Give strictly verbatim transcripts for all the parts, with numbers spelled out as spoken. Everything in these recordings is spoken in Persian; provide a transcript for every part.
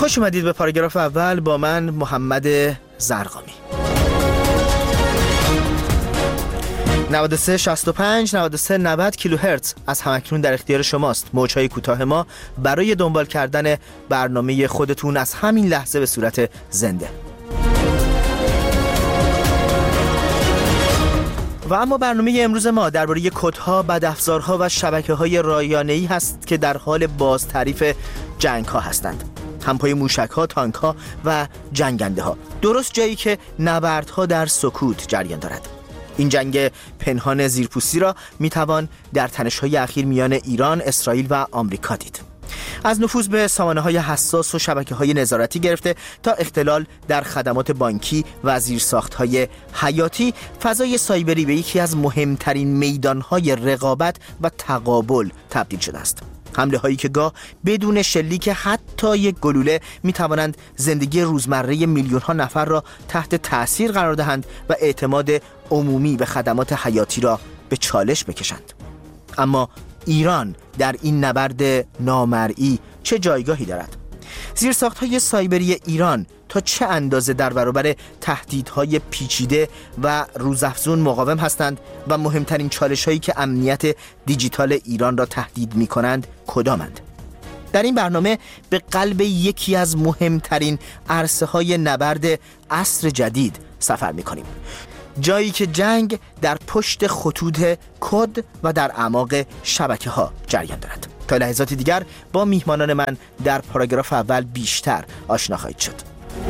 خوش اومدید به پاراگراف اول با من محمد زرقامی. نود و سه شصت و پنج نود و سه نود کیلوهرتز از همکنون در اختیار شماست. موج‌های کوتاه ما برای دنبال کردن برنامه خودتون از همین لحظه به صورت زنده. و اما برنامه امروز ما درباره کدها، بدافزارها و شبکه‌های رایانه‌ای هست که در حال بازتعریف جنگ‌ها هستند. همپای موشک‌ها، تانک‌ها و جنگنده‌ها. درست جایی که نبردها در سکوت جریان دارد. این جنگ پنهان زیرپوستی را میتوان در تنش‌های اخیر میان ایران، اسرائیل و آمریکا دید. از نفوذ به سامانه‌های حساس و شبکه‌های نظارتی گرفته تا اختلال در خدمات بانکی و زیرساخت‌های حیاتی، فضای سایبری به یکی از مهمترین میدان‌های رقابت و تقابل تبدیل شده است. حمله هایی که گاه بدون شلیک حتی یک گلوله می توانند زندگی روزمره میلیون ها نفر را تحت تأثیر قرار دهند و اعتماد عمومی به خدمات حیاتی را به چالش بکشند. اما ایران در این نبرد نامرئی چه جایگاهی دارد؟ زیرساخت‌های سایبری ایران تا چه اندازه در برابر تهدیدهای پیچیده و روزافزون مقاوم هستند و مهمترین چالش‌هایی که امنیت دیجیتال ایران را تهدید می‌کنند کدامند؟ در این برنامه به قلب یکی از مهمترین عرصه‌های نبرد عصر جدید سفر می‌کنیم. جایی که جنگ در پشت خطوط کد و در اعماق شبکه‌ها جریان دارد. تا لحظات دیگر با میهمانان من در پاراگراف اول بیشتر آشنا خواهید شد.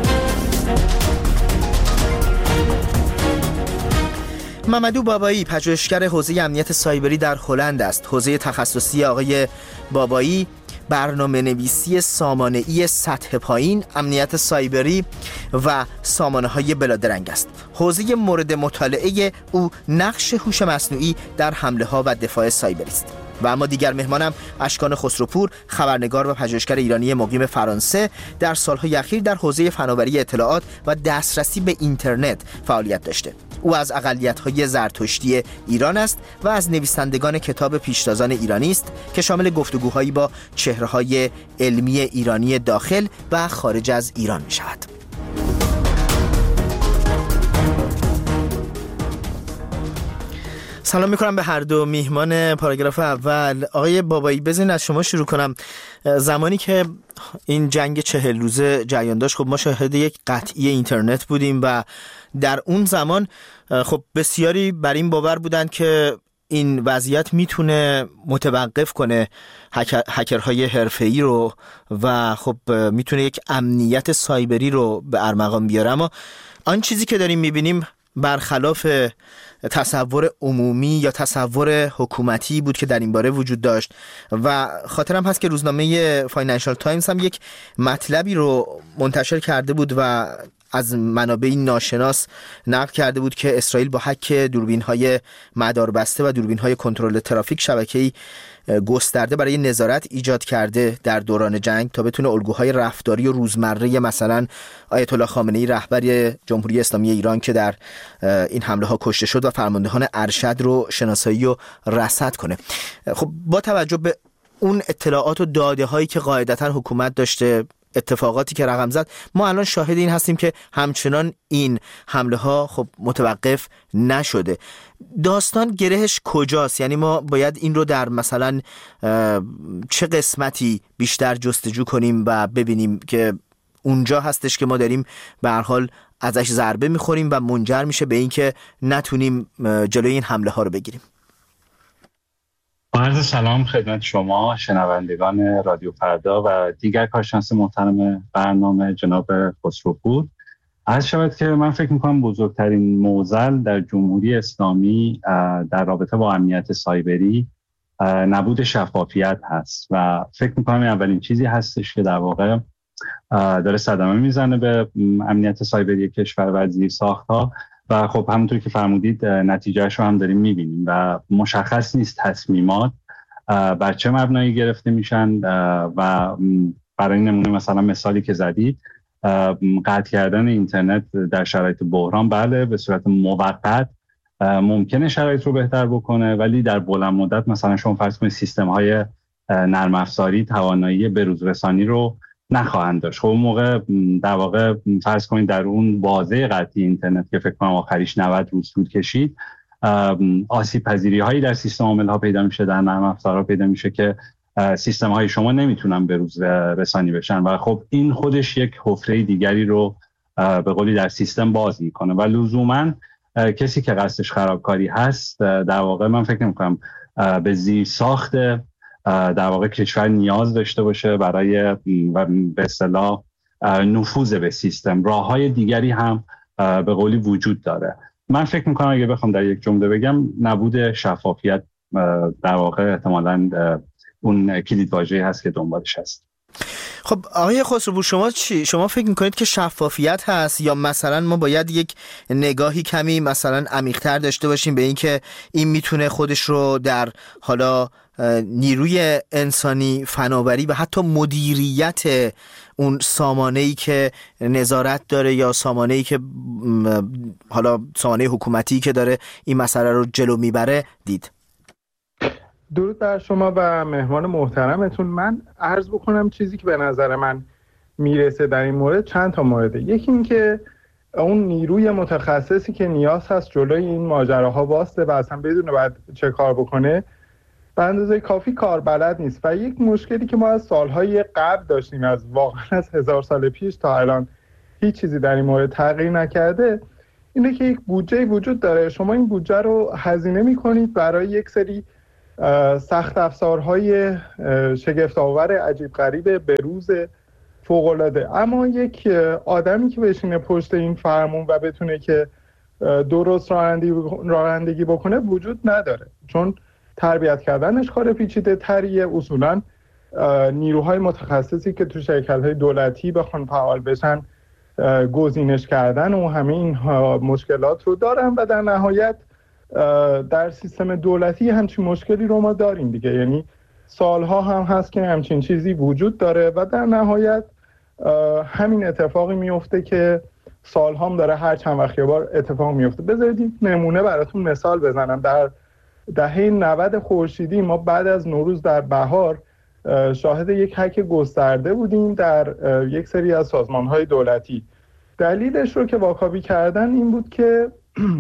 ممدو بابایی پژوهشگر حوزه امنیت سایبری در هلند است. حوزه تخصصی آقای بابایی برنامه نویسی سامانه‌ای سطح پایین، امنیت سایبری و سامانه‌های بلادرنگ است. حوزه مورد مطالعه او نقش هوش مصنوعی در حمله‌ها و دفاع سایبری است. و اما دیگر مهمانم اشکان خسروپور، خبرنگار و پژوهشگر ایرانی مقیم فرانسه، در سالهای اخیر در حوزه فناوری اطلاعات و دسترسی به اینترنت فعالیت داشته. او از اقلیت‌های زرتشتی ایران است و از نویسندگان کتاب پیشتازان ایرانی است که شامل گفتگوهایی با چهره‌های علمی ایرانی داخل و خارج از ایران می‌شود. سلام میکنم به هر دو میهمان پاراگراف اول. آقای بابایی بزنین از شما شروع کنم. زمانی که این جنگ چهل روزه جریان داشت، خب ما شاهد یک قطعی اینترنت بودیم و در اون زمان خب بسیاری بر این باور بودند که این وضعیت میتونه متوقف کنه هکر، هکرهای حرفه‌ای رو و خب میتونه یک امنیت سایبری رو به ارمغان بیاره. اما آن چیزی که داریم میبینیم برخلاف تصور عمومی یا تصور حکومتی بود که در این باره وجود داشت و خاطرم هست که روزنامه فاینانشال تایمز هم یک مطلبی رو منتشر کرده بود و از منابع ناشناس نقل کرده بود که اسرائیل با هک دوربین‌های مداربسته و دوربین‌های کنترل ترافیک شبکه‌ای گسترده برای نظارت ایجاد کرده در دوران جنگ تا بتونه الگوهای رفتاری و روزمره مثلا آیت الله خامنه‌ای رهبر جمهوری اسلامی ایران که در این حمله ها کشته شد و فرماندهان ارشد رو شناسایی و رصد کنه. خب با توجه به اون اطلاعات و داده هایی که قاعدتاً حکومت داشته، اتفاقاتی که رقم زد، ما الان شاهد این هستیم که همچنان این حمله ها خب متوقف نشده. داستان گرهش کجاست؟ یعنی ما باید این رو در مثلا چه قسمتی بیشتر جستجو کنیم و ببینیم که اونجا هستش که ما داریم به هر حال ازش ضربه میخوریم و منجر میشه به این که نتونیم جلوی این حمله ها رو بگیریم. عرض سلام خدمت شما شنوندگان رادیو فردا و دیگر کارشناس محترم برنامه جناب خسروپور. عرض شود که من فکر میکنم بزرگترین معضل در جمهوری اسلامی در رابطه با امنیت سایبری نبود شفافیت هست و فکر میکنم اولین چیزی هستش که در واقع داره صدمه میزنه به امنیت سایبری کشور و زیرساخت‌ها و خب همونطور که فرمودید نتیجهش رو هم داریم میبینیم و مشخص نیست تصمیمات بر چه مبنایی گرفته میشن و برای نمونه مثلا مثالی که زدید قطع کردن اینترنت در شرایط بحران بله به صورت موقت ممکنه شرایط رو بهتر بکنه، ولی در بلند مدت مثلا شما فرض کنید سیستم های نرم افزاری توانایی بروز رسانی رو نخواهند داشت. خب اون موقع در واقع فرض کنید در اون بازه قطعی اینترنت که فکر کنم آخریش نود روز طول کشید، آسیب پذیری هایی در سیستم عامل ها پیدا میشه، در نرم افزارها پیدا میشه که سیستم های شما نمیتونن به روز رسانی بشن و خب این خودش یک حفره دیگری رو به قولی در سیستم باز میکنه و لزوما کسی که قصدش خرابکاری هست در واقع من فکر نمیکنم به زیر ساخت در واقع کشور نیاز داشته باشه برای به اصطلاح نفوذ به سیستم. راه‌های دیگری هم به قولی وجود داره. من فکر میکنم اگه بخوام در یک جمله بگم، نبود شفافیت در واقع احتمالاً اون کلید واژه‌ای هست که دنبالش هست. خب آقای خسروپور، شما چی؟ شما فکر میکنید که شفافیت هست یا مثلا ما باید یک نگاهی کمی مثلا عمیق‌تر داشته باشیم به این که این میتونه خودش رو در حالا نیروی انسانی، فناوری و حتی مدیریت اون سامانه‌ای که نظارت داره یا سامانه‌ای که حالا سامانه حکومتی که داره این مسئله رو جلو میبره دید؟ درود بر شما و مهمان محترمتون. من عرض بکنم چیزی که به نظر من میرسه در این مورد چند تا مورده. یکی این که اون نیروی متخصصی که نیاز هست جلوی این ماجراها واسطه و اصلا بدونه باید چه کار بکنه به اندازه کافی کار بلد نیست و یک مشکلی که ما از سالهای قبل داشتیم، از واقعا از هزار سال پیش تا الان هیچ چیزی در این مورد تغییر نکرده، اینه که یک بودجه وجود داره. شما این بودجه رو هزینه میکنید برای یک سری سخت افزارهای شگفت‌آور عجیب غریب به روز فوق‌العاده، اما یک آدمی که بشینه پشت این فرمون و بتونه که درست رانندگی بکنه وجود نداره، چون تربیت کردنش کار پیچیده تریه. اصولا نیروهای متخصصی که تو شرکت‌های دولتی بخوان فعال بشن گزینش کردن و همه این مشکلات رو دارن و در نهایت در سیستم دولتی همچین مشکلی رو ما داریم دیگه. یعنی سالها هم هست که همچین چیزی وجود داره و در نهایت همین اتفاقی میفته که سالها هم داره هر چند وقت یه بار اتفاق میفته. بذارید یک نمونه براتون مثال بزنم. در دهه نود خورشیدی ما بعد از نوروز در بهار شاهد یک هک گسترده بودیم در یک سری از سازمان‌های دولتی. دلیلش رو که واکاوی کردن این بود که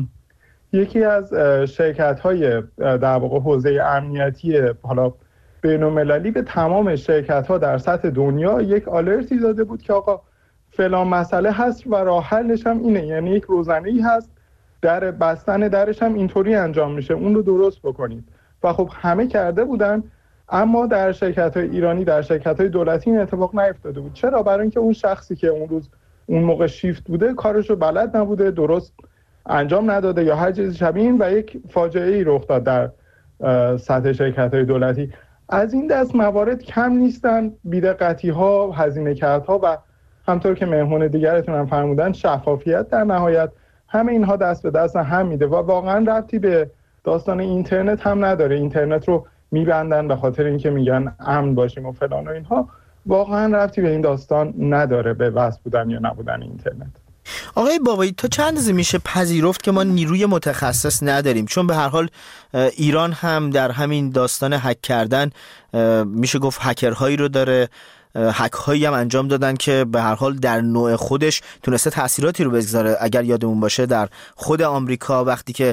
یکی از شرکت‌های در واقع حوزه امنیتی حالا بین‌المللی به تمام شرکت‌ها در سطح دنیا یک آلرتی داده بود که آقا فلان مسئله هست و راه حلش هم اینه، یعنی یک روزنه‌ای هست، در بستن درش هم اینطوری انجام میشه، اون رو درست بکنید. و خب همه کرده بودن، اما در شرکت‌های ایرانی، در شرکت‌های دولتی این اتفاق نیفتاده بود. چرا؟ برای اینکه اون شخصی که اون روز اون موقع شیفت بوده کارشو بلد نبوده، درست انجام نداده یا هر چیز شبیه این و یک فاجعه‌ای رخ داد در سطح شرکت‌های دولتی. از این دست موارد کم نیستن، بی‌دقتی‌ها، هزینه‌کردها و همطور که مهمون دیگرتون هم فرمودن شفافیت در نهایت، همه اینها دست به دست هم میده و واقعا ربطی به داستان اینترنت هم نداره. اینترنت رو میبندن به خاطر اینکه میگن امن باشیم و فلان و اینها، واقعا ربطی به این داستان نداره، به وصل بودن یا نبودن اینترنت. آقای بابایی، تا چند اندازه میشه پذیرفت که ما نیروی متخصص نداریم؟ چون به هر حال ایران هم در همین داستان هک کردن میشه گفت هکرهایی رو داره، هک هایی هم انجام دادن که به هر حال در نوع خودش تونسته تأثیراتی رو بگذاره. اگر یادمون باشه در خود آمریکا وقتی که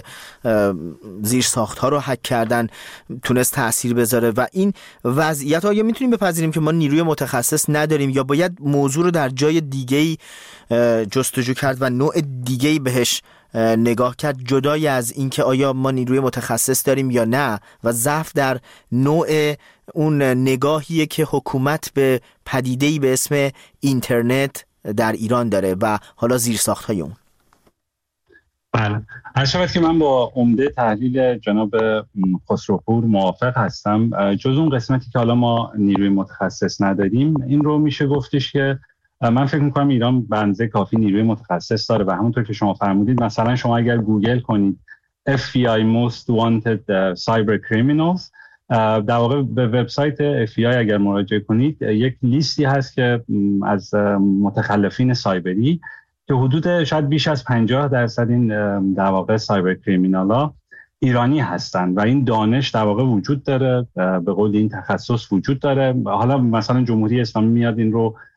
زیر ساخت ها رو هک کردن تونست تأثیر بذاره و این وضعیت آیا میتونیم بپذیریم که ما نیروی متخصص نداریم یا باید موضوع رو در جای دیگه‌ای جستجو کرد و نوع دیگه‌ای بهش نگاه کرد، جدای از اینکه آیا ما نیروی متخصص داریم یا نه؟ و ضعف در نوع اون نگاهیه که حکومت به پدیده‌ای به اسم اینترنت در ایران داره و حالا زیرساخت‌های اون. بله، هر شود که من با عمده تحلیل جناب خسروپور موافق هستم. جز اون قسمتی که حالا ما نیروی متخصص نداریم، این رو میشه گفتش که من فکر میکنم ایران بنزه کافی نیروی متخصص داره و همونطور که شما فرمودید، مثلا شما اگر گوگل کنید اف بی آی Most Wanted Cyber Criminals، در واقع به وبسایت اف بی آی اگر مراجعه کنید یک لیستی هست که از متخلفین سایبری که حدود شاید بیش از پنجاه درصد این در واقع سایبر کریمینالا ایرانی هستند و این دانش در واقع وجود داره، به قول این تخصص وجود داره. حالا مثلا جمهوری اسلامی میاد این رو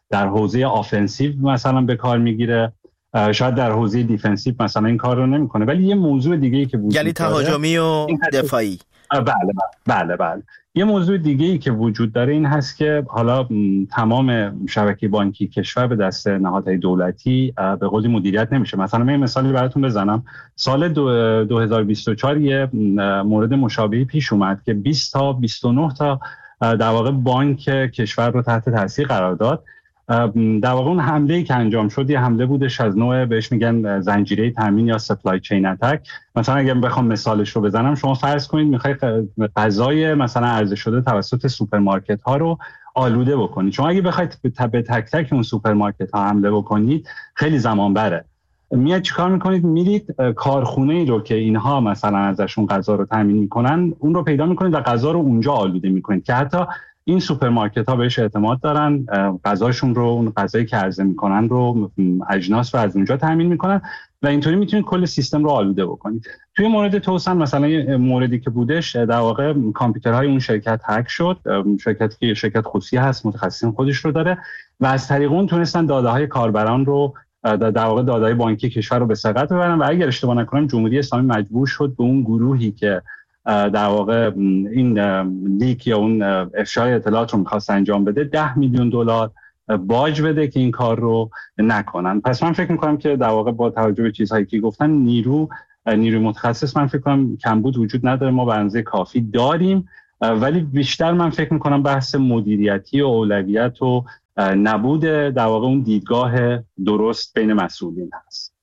در حوزه آفنسیو مثلا به کار میگیره، شاید در حوزه دیفنسیو مثلا این کار رو نمیکنه. ولی یه موضوع دیگه ای که وجود یعنی تهاجمی و دفاعی. بله بله بله یه موضوع دیگه ای که وجود داره این هست که حالا تمام شبکه بانکی کشور به دست نهادهای دولتی به قولی مدیریت نمیشه. مثلا من مثالی براتون بزنم، سال دو هزار و بیست و چهار یه مورد مشابهی پیش اومد که بیست تا بیست و نه تا در واقع بانک کشور رو تحت تاثیر قرار داد. در واقع اون حمله‌ای که انجام شد یه حمله بودش از نوع بهش میگن زنجیره تامین یا سپلای چین اتک. مثلا اگه بخوام مثالش رو بزنم، شما فرض کنید میخوای غذای مثلا عرضه شده توسط سوپرمارکت ها رو آلوده بکنید. شما اگه بخواید به تک تک اون سوپرمارکت ها حمله بکنید خیلی زمان بره. میاد چیکار میکنید؟ میرید کارخونه‌ای رو که اینها مثلا ازشون غذا رو تامین میکنن اون رو پیدا میکنید و غذا رو اونجا آلوده میکنید که حتی این سوپرمارکت ها بهش اعتماد دارن، غذاشون رو، اون غذایی که عرضه میکنن رو، اجناس رو از اونجا تامین میکنن و اینطوری میتونید کل سیستم رو آلوده بکنید. توی مورد توسن مثلا یه موردی که بودش، در واقع کامپیوترهای اون شرکت هک شد، شرکتی که شرکت خصوصی هست، متخصصین خودش رو داره و از طریق اون تونستن داده های کاربران رو، در واقع داده های بانکی کشور رو به سرقت ببرن و اگر اشتباه نکنم جمهوری اسلامی مجبور شد به اون گروهی که در واقع این لیک یا اون افشای اطلاعات رو می‌خواست انجام بده ده میلیون دلار باج بده که این کار رو نکنن. پس من فکر می‌کنم که در واقع با توجه به چیزهایی که گفتن نیرو نیروی متخصص من فکر کنم کمبود وجود نداره، ما به اندازه کافی داریم، ولی بیشتر من فکر می‌کنم بحث مدیریتی و اولویت و نبود در واقع اون دیدگاه درست بین مسئولین هست.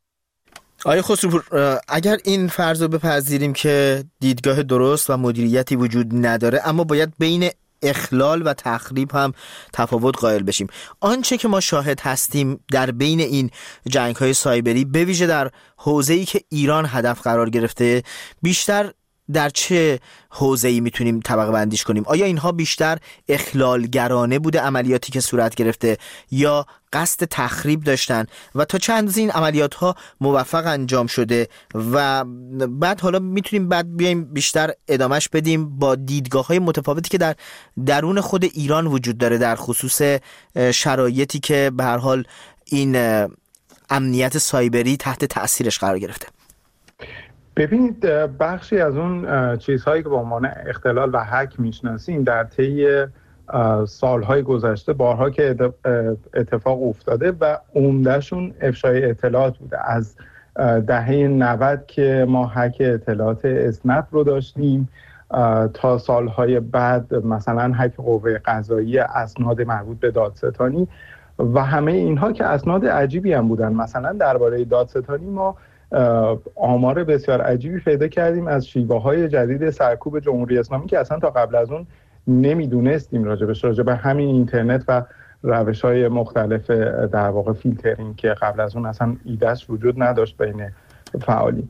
آقای خسروپور، اگر این فرض رو بپذیریم که دیدگاه درست و مدیریتی وجود نداره، اما باید بین اخلال و تخریب هم تفاوت قائل بشیم، آنچه که ما شاهد هستیم در بین این جنگ‌های سایبری به ویژه در حوزه‌ای که ایران هدف قرار گرفته، بیشتر در چه حوزه‌ای میتونیم طبقه بندیش کنیم؟ آیا اینها بیشتر اخلالگرانه بوده عملیاتی که صورت گرفته یا قصد تخریب داشتن و تا چند از این عملیات ها موفق انجام شده؟ و بعد حالا میتونیم بعد بیایم بیشتر ادامش بدیم با دیدگاه های متفاوتی که در درون خود ایران وجود داره در خصوص شرایطی که به هر حال این امنیت سایبری تحت تأثیرش قرار گرفته. ببینید، بخشی از اون چیزهایی که به عنوان اختلال و هک میشناسیم در طی سالهای گذشته بارها که اتفاق افتاده و عمدهشون افشای اطلاعات بوده. از دهه نود که ما هک اطلاعات اسنپ رو داشتیم تا سالهای بعد مثلا هک قوه قضاییه، اسناد مربوط به دادستانی و همه اینها که اسناد عجیبی هم بودن. مثلا درباره دادستانی ما آمار بسیار عجیبی پیدا کردیم از شیوه‌های جدید سرکوب جمهوری اسلامی که اصلا تا قبل از اون نمیدونستیم راجبش، راجب همین اینترنت و روش‌های مختلف در واقع فیلترینگ که قبل از اون اصلا ایدهش وجود نداشت بین فعالین.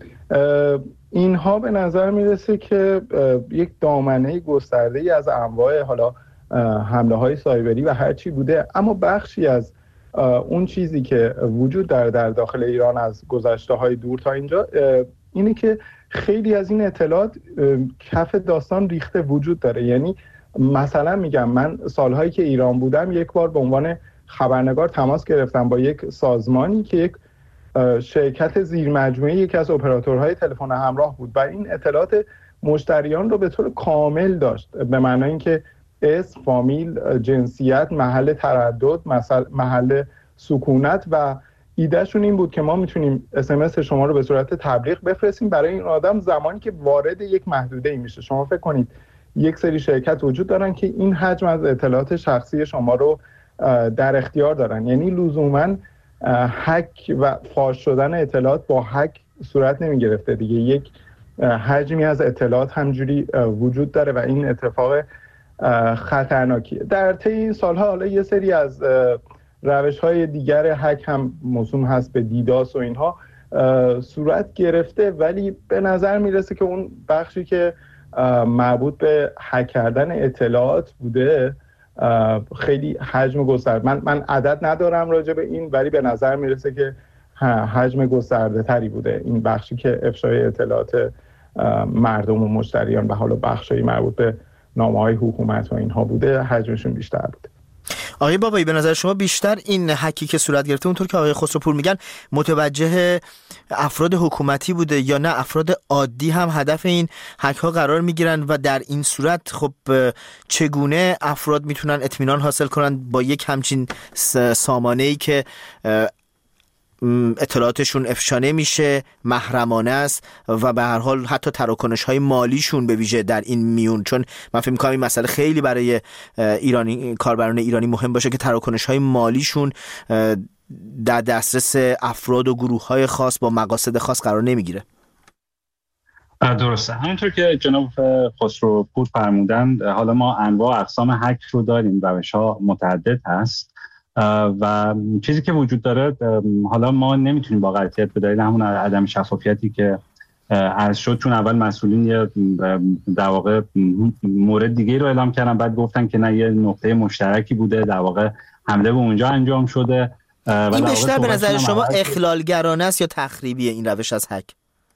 اینها به نظر میرسه که یک دامنه گسترده‌ای از انواع حالا حمله‌های سایبری و هر چی بوده، اما بخشی از اون چیزی که وجود داره در داخل ایران از گذشته‌های دور تا اینجا اینه که خیلی از این اطلاعات کف داستان ریخته وجود داره. یعنی مثلا میگم من سالهایی که ایران بودم یک بار به عنوان خبرنگار تماس گرفتم با یک سازمانی که یک شرکت زیرمجموعه یکی از اپراتورهای تلفن همراه بود و این اطلاعات مشتریان رو به طور کامل داشت، به معنای اینکه اسم، فامیل، جنسیت، محل تردد، محل سکونت و ایدهشون این بود که ما میتونیم اس ام اس شما رو به صورت تبلیغ بفرستیم برای این آدم زمانی که وارد یک محدوده ای میشه. شما فکر کنید یک سری شرکت وجود دارن که این حجم از اطلاعات شخصی شما رو در اختیار دارن، یعنی لزوماً هک و فاش شدن اطلاعات با هک صورت نمی گرفته دیگه، یک حجمی از اطلاعات همجوری وجود داره و این اتفاق خطرناکیه. در طی این سالها حالا یه سری از روش‌های دیگر هک هم موسوم هست به دیداس و اینها صورت گرفته، ولی به نظر میرسه که اون بخشی که مربوط به هک کردن اطلاعات بوده خیلی حجم گسترده، من من عدد ندارم راجع به این، ولی به نظر میرسه که حجم گسترده تری بوده این بخشی که افشای اطلاعات مردم و مشتریان و حالا بخشی مربوط به نامه‌های حکومت و اینها بوده، حجمشون بیشتر بوده. آقای بابایی، به نظر شما بیشتر این هکی که صورت گرفته اونطور که آقای خسروپور میگن متوجه افراد حکومتی بوده یا نه افراد عادی هم هدف این هک ها قرار میگیرن و در این صورت خب چگونه افراد میتونن اطمینان حاصل کنن با یک همچین سامانه‌ای که اطلاعاتشون افشا نمیشه، محرمانه است و به هر حال حتی تراکنش‌های مالیشون به ویژه در این میون، چون من فکر می‌کنم این مسئله خیلی برای ایرانی کاربران ایرانی مهم باشه که تراکنش‌های مالیشون در دسترس افراد و گروه‌های خاص با مقاصد خاص قرار نمیگیره. درسته، همونطور که جناب خسروپور فرمودند، حالا ما انواع اقسام هک رو داریم، روش‌ها متعدد هست و چیزی که وجود داره، حالا ما نمیتونیم با قطعیت به دلیل همون عدم شفافیتی که عرض شد، چون اول مسئولین یه در واقع مورد دیگه رو اعلام کردن، بعد گفتن که نه، یه نقطه مشترکی بوده، در واقع حمله به اونجا انجام شده. این بیشتر به نظر شما اخلالگرانه است یا تخریبیه این روش از هک؟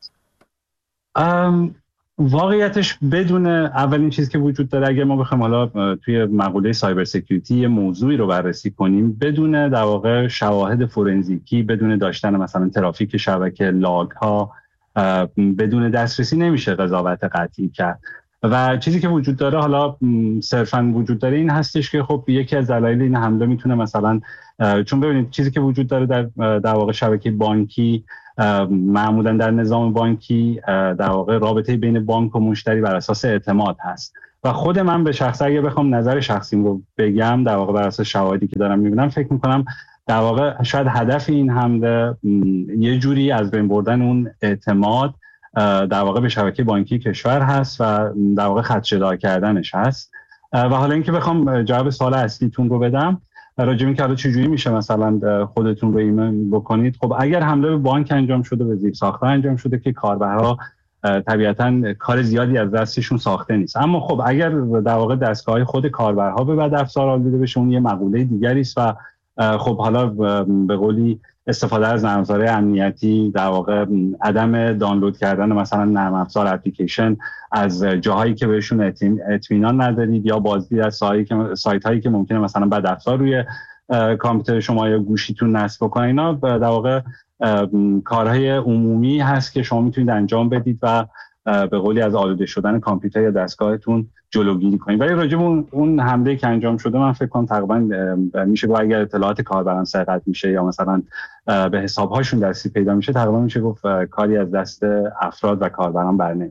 واقعیتش بدون اولین چیزی که وجود داره، اگر ما بخوایم حالا توی مقوله سایبر سکیوریتی یه موضوعی رو بررسی کنیم، بدون در واقع شواهد فورنزیکی، بدون داشتن مثلا ترافیک شبکه، لاگ ها، بدون دسترسی نمیشه قضاوت قطعی کرد. و چیزی که وجود داره، حالا صرفاً وجود داره این هستش که خب یکی از دلایل این حمله میتونه مثلا، چون ببینید چیزی که وجود داره در در واقع شبکه بانکی، معمولا در نظام بانکی در واقع رابطه بین بانک و مشتری بر اساس اعتماد هست و خود من به شخص اگه بخوام نظر شخصیم رو بگم، در واقع بر اساس شواهدی که دارم میبینم، فکر میکنم در واقع شاید هدف این حمله یه جوری از بین بردن اون اعتماد در واقع به شبکه بانکی کشور هست و در واقع خدشه‌دار کردنش هست. و حالا اینکه بخوام جواب سوال اصلیتون رو بدم راجع به اینکه حالا چجوری میشه مثلا خودتون رو ایمن بکنید، خب اگر حمله به بانک انجام شده، به زیر ساخت‌ها انجام شده که کاربرها طبیعتاً کار زیادی از دستشون ساخته نیست، اما خب اگر در واقع دستگاه‌های خود کاربرها به بد افزار آلوده بشه، اون یه مقوله دیگری است و خب حالا به قولی استفاده از نرم افزارهای امنیتی، در واقع عدم دانلود کردن مثلا نرم افزار اپلیکیشن از جاهایی که بهشون اطمینان ندارید، یا بازدید از سایت هایی که ممکنه مثلا بد افزار روی کامپیوتر شما یا گوشیتون نصب کنه، اینا در واقع کارهای عمومی هست که شما میتونید انجام بدید و به قولی از آلوده شدن کامپیوتر یا دستگاهتون جلوگیری کنید. ولی راجع به اون اون حمله که انجام شده، من فکر کنم تقریبا میشه گفت اگر اطلاعات کاربران سرقت میشه یا مثلا به حساب‌هاشون دستی پیدا میشه، تقریبا میشه گفت کاری از دست افراد و کاربران برنمیاد.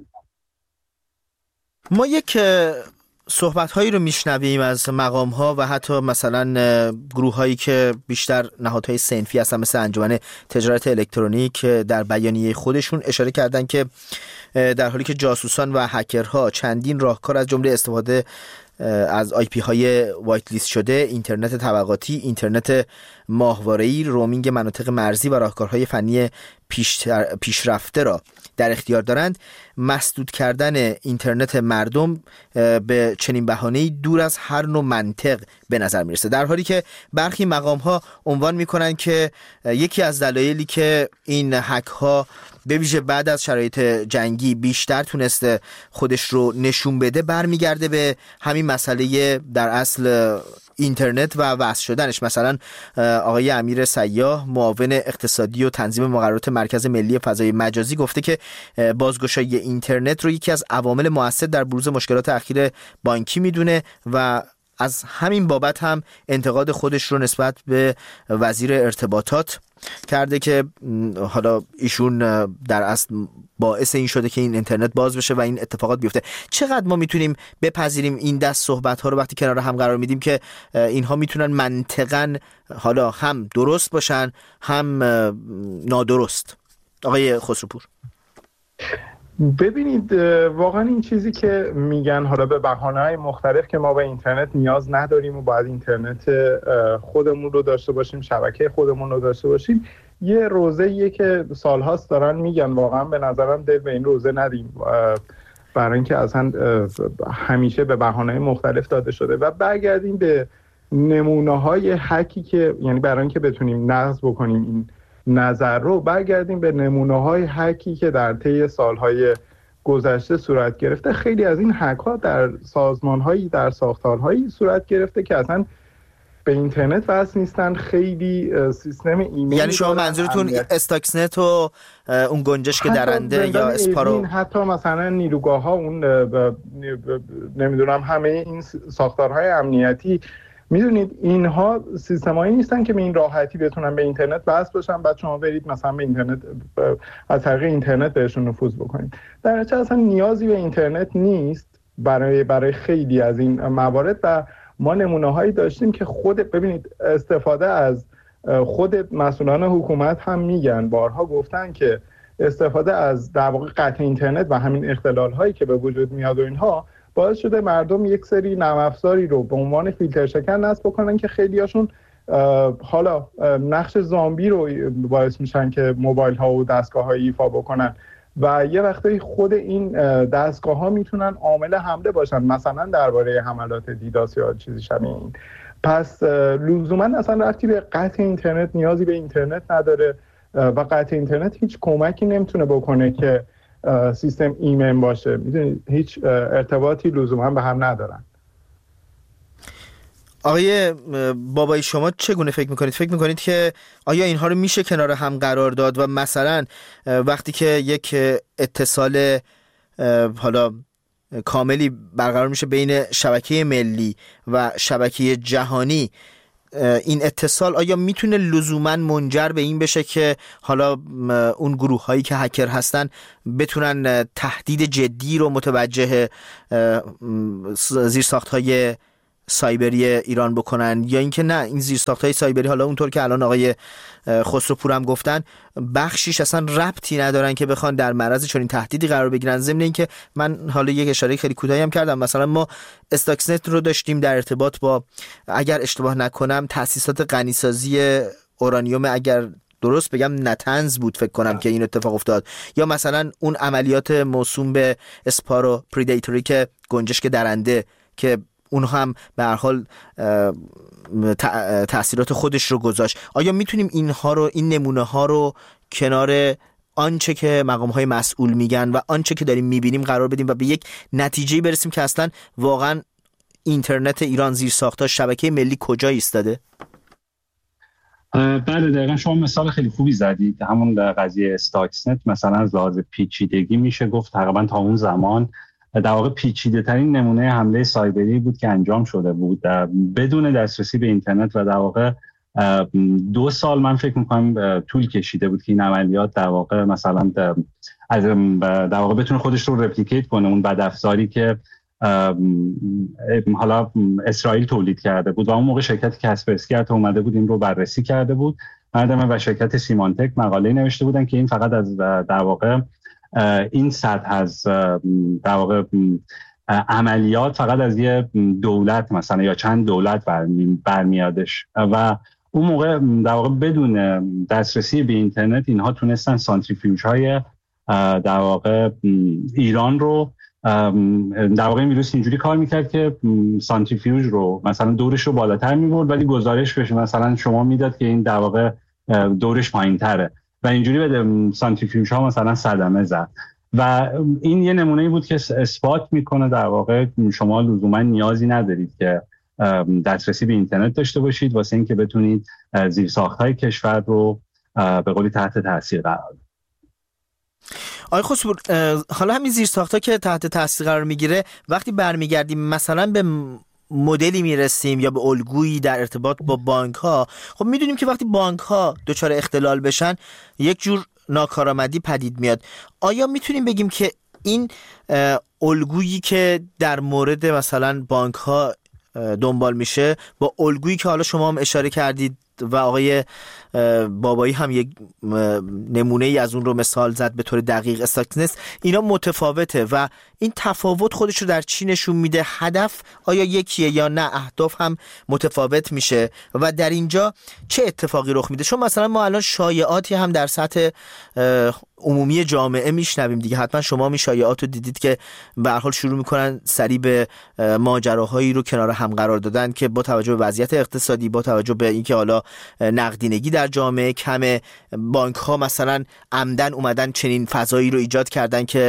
ما یک صحبت هایی رو میشنویم از مقام ها و حتی مثلا گروه هایی که بیشتر نهادهای صنفی هستن، مثل انجمن تجارت الکترونیک، در بیانیه خودشون اشاره کردن که در حالی که جاسوسان و هکرها چندین راهکار از جمله استفاده از آی پی های وایت لیست شده، اینترنت طبقاتی، اینترنت ماهواره‌ای، رومینگ مناطق مرزی و راهکارهای فنی پیشرفته را در اختیار دارند، مسدود کردن اینترنت مردم به چنین بهانه‌ای دور از هر نوع منطق به نظر میرسه، در حالی که برخی مقام ها عنوان میکنن که یکی از دلایلی که این هک ها به ویژه بعد از شرایط جنگی بیشتر تونسته خودش رو نشون بده برمیگرده به همین مسئله در اصل اینترنت و وصل شدنش. مثلا آقای امیر سیاح، معاون اقتصادی و تنظیم مقررات مرکز ملی فضای مجازی، گفته که بازگشایی اینترنت رو یکی از عوامل مؤثر در بروز مشکلات اخیر بانکی میدونه و از همین بابت هم انتقاد خودش رو نسبت به وزیر ارتباطات کرده که حالا ایشون در اصل باعث این شده که این اینترنت باز بشه و این اتفاقات بیفته. چقدر ما میتونیم بپذیریم این دست صحبت ها رو وقتی کنار هم قرار میدیم که اینها میتونن منطقاً حالا هم درست باشن هم نادرست؟ آقای خسروپور. ببینید، واقعا این چیزی که میگن حالا به بهانه‌های مختلف که ما به اینترنت نیاز نداریم و باید اینترنت خودمون رو داشته باشیم، شبکه خودمون رو داشته باشیم، یه روزه‌ایه که سالهاست دارن میگن. واقعا به نظرم دل به این روزه ندیم، برای اینکه اصلا همیشه به بهانه‌های مختلف داده شده. و برگردیم به نمونه‌های هکی که، یعنی برای اینکه بتونیم نقض بکنیم این نظر رو، برگردیم به نمونه‌های هکی که در طی سالهای گذشته صورت گرفته. خیلی از این هک‌ها در سازمان‌هایی، در ساختارهایی صورت گرفته که اصلا به اینترنت وصل نیستن خیلی سیستم ایمیل. یعنی شما منظورتون استاکسنت و اون گنجشک درنده یا اسپارو، حتی مثلا نیروگاه ها، اون نمیدونم همه این ساختارهای امنیتی، میدونید اینها سیستمایی نیستن که به این راحتی بتونن به اینترنت وصل باشن بعد شما برید مثلا به اینترنت از طریق اینترنت بهشون نفوذ بکنید. در نتیجه اصلا نیازی به اینترنت نیست برای برای خیلی از این موارد و ما نمونه هایی داشتیم که خود ببینید استفاده از خود مسئولان حکومت هم میگن، بارها گفتن که استفاده از در واقع قطع اینترنت و همین اختلال هایی که به وجود میاد و اینها باعث شده مردم یک سری نرم افزاری رو به عنوان فیلتر شکن نصب بکنن که خیلی هاشون حالا نقش زامبی رو باعث میشن که موبایل ها و دستگاه ها ایفا بکنن و یه وقتایی خود این دستگاه ها میتونن عامل حمله باشن، مثلا درباره حملات دیداس یا چیزی شبیه این. پس لزوما اصلا ربطی به قطع اینترنت، نیازی به اینترنت نداره و قطع اینترنت هیچ کمکی نمیتونه بکنه که سیستم ایمن باشه. میدونید هیچ ارتباطی لزوما به هم ندارن. آقای بابایی شما چگونه فکر میکنید؟ فکر میکنید که آیا اینها رو میشه کنار هم قرار داد و مثلا وقتی که یک اتصال حالا کاملی برقرار میشه بین شبکه ملی و شبکه جهانی، این اتصال آیا میتونه لزوما منجر به این بشه که حالا اون گروه هایی که هکر هستن بتونن تهدید جدی رو متوجه زیرساخت های سایبری ایران بکنن، یا اینکه نه این زیرساخت‌های سایبری حالا اونطور که الان آقای خسروپور هم گفتن بخشیش اصلا ربطی ندارن که بخوان در معرض چنین تهدیدی قرار بگیرن؟ ضمن اینکه من حالا یک اشاره خیلی کوتاهی هم کردم، مثلا ما استاکسنت رو داشتیم در ارتباط با، اگر اشتباه نکنم، تأسیسات غنیسازی اورانیوم، اگر درست بگم نتنز بود فکر کنم که این اتفاق افتاد، یا مثلا اون عملیات موسوم به اسپارو پریدیتوری که گنجشک درنده که اونها هم به هر حال تأثیرات خودش رو گذاشت. آیا میتونیم اینها رو، این نمونه ها رو کنار آنچه که مقام های مسئول میگن و آنچه که داریم میبینیم قرار بدیم و به یک نتیجه برسیم که اصلا واقعا اینترنت ایران زیرساخت‌ها شبکه ملی کجا ایستاده؟ بله دقیقا شما مثال خیلی خوبی زدید. همون در قضیه استاکسنت مثلا از لحاظ پیچیدگی میشه گفت تقریبا تا اون زمان در واقع پیچیده ترین نمونه حمله سایبری بود که انجام شده بود بدون دسترسی به اینترنت و در واقع دو سال من فکر میکنم طول کشیده بود که این عملیات در واقع مثلا از در واقع بتونه خودش رو رپلیکیت کنه، اون بدافزاری که حالا اسرائیل تولید کرده بود و اون موقع شرکت کاسپرسکی اومده بود این رو بررسی کرده بود بعدم و شرکت سیمانتک مقاله نوشته بودن که این فقط از در واقع این سطح از در واقع عملیات فقط از یه دولت مثلا یا چند دولت برمیادش و اون موقع در واقع بدون دسترسی به اینترنت اینها تونستن سانتریفیوژ های در واقع ایران رو در واقع این ویروس اینجوری کار میکرد که سانتریفیوژ رو مثلا دورش رو بالاتر میبرد ولی گزارش بشه مثلا شما میداد که این در واقع دورش پایین تره و اینجوری به سانتریفیوژ ها مثلا صدمه زد و این یه نمونه بود که اثبات میکنه در واقع شما لزوما نیازی ندارید که دسترسی به اینترنت داشته باشید واسه اینکه بتونید زیرساخت‌های کشور رو به قولی تحت تاثیر قرار بدید. آقای خسروپور، حالا همین زیرساخت‌ها که تحت تاثیر قرار میگیره وقتی برمیگردیم مثلا به مدلی میرسیم یا به الگویی در ارتباط با بانک ها، خب میدونیم که وقتی بانک ها دچار اختلال بشن یک جور ناکارآمدی پدید میاد. آیا میتونیم بگیم که این الگویی که در مورد مثلا بانک ها دنبال میشه با الگویی که حالا شما هم اشاره کردید و آقای بابایی هم یک نمونه ای از اون رو مثال زد به طور دقیق استاکسنت، اینا متفاوته و این تفاوت خودش رو در چی نشون میده؟ هدف آیا یکیه یا نه اهداف هم متفاوت میشه و در اینجا چه اتفاقی رخ میده؟ چون مثلا ما الان شایعاتی هم در سطح عمومی جامعه میشنویم دیگه، حتما شما می شایعات رو دیدید که به هر حال شروع میکنن سری به ماجراهایی رو کنار هم قرار دادن که با توجه به وضعیت اقتصادی، با توجه به اینکه حالا نقدینگی در جامعه کمه، بانک ها مثلا عمدن اومدن چنین فضایی رو ایجاد کردن که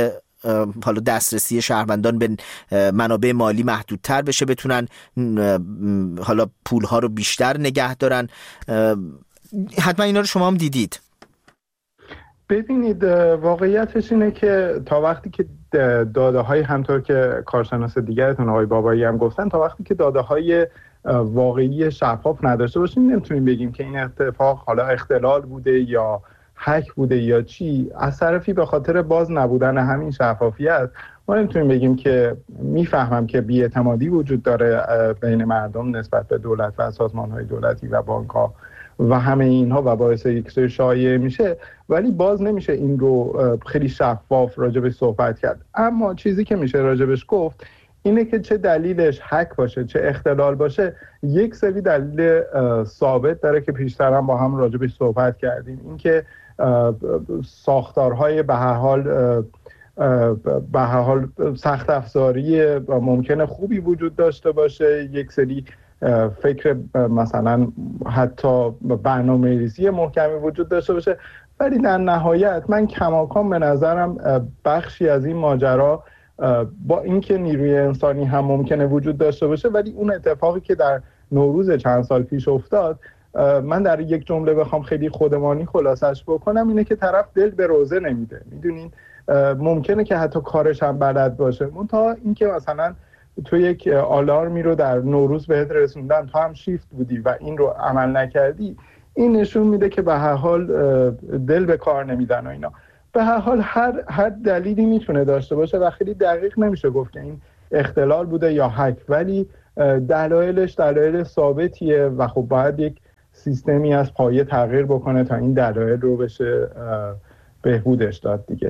حالا دسترسی شهروندان به منابع مالی محدودتر بشه، بتونن حالا پولها رو بیشتر نگه دارن. حتما اینا رو شما هم دیدید. ببینید واقعیتش اینه که تا وقتی که داده های همطور که کارشناس دیگرتون آقای بابایی هم گفتن، تا وقتی که داده های واقعی شفاف نداشته باشیم نمیتونیم بگیم که این اتفاق حالا اختلال بوده یا هک بوده یا چی. از طرفی به خاطر باز نبودن همین شفافیت ما نمیتونیم بگیم که میفهمم که بی‌اعتمادی وجود داره بین مردم نسبت به دولت و سازمان‌های دولتی و بانک‌ها و همه اینها و باعث یک سری شایعه میشه، ولی باز نمیشه این رو خیلی شفاف راجبش صحبت کرد. اما چیزی که میشه راجبش گفت اینه که چه دلیلش هک باشه چه اختلال باشه، یک سری دلیل ثابت داره که پیشتر هم با هم راجبش صحبت کردیم. اینکه ساختارهای به هر حال به هر حال سخت افزاری ممکنه خوبی وجود داشته باشه، یک سری فکر مثلا حتی برنامه‌ریزی محکمی وجود داشته باشه، ولی در نهایت من کماکان به نظرم بخشی از این ماجرا با اینکه نیروی انسانی هم ممکنه وجود داشته باشه، ولی اون اتفاقی که در نوروز چند سال پیش افتاد، من در یک جمله بخوام خیلی خودمانی خلاصش بکنم اینه که طرف دل به روزه نمیده. میدونین ممکنه که حتی کارش هم بلد باشه، منتها اینکه مثلا تو یک آلارمی رو در نوروز بهت رسوندن، تو هم شیفت بودی و این رو عمل نکردی، این نشون میده که به هر حال دل به کار نمیدن و اینا. به هر حال هر هر دلیلی میتونه داشته باشه و خیلی دقیق نمیشه گفت که این اختلال بوده یا هک، ولی دلایلش دلایل ثابتیه و خب باید یک سیستمی از پایه تغییر بکنه تا این دلایل رو بشه بهبودش داد دیگه.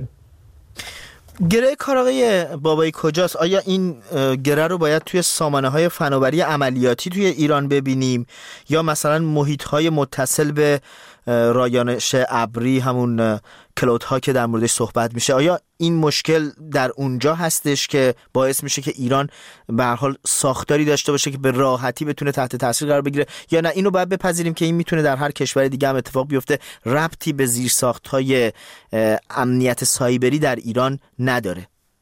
گره کار آقای بابایی کجاست؟ آیا این گره رو باید توی سامانه های فناوری عملیاتی توی ایران ببینیم یا مثلا محیط های متصل به رایانش ابری، همون کلود ها که در موردش صحبت میشه، آیا این مشکل در اونجا هستش که باعث میشه که ایران به هر حال ساختاری داشته باشه که به راحتی بتونه تحت تاثیر قرار بگیره، یا نه اینو باید بپذیریم که این میتونه در هر کشور دیگه هم اتفاق بیفته، ربطی به زیرساخت های امنیت سایبری در ایران نداره؟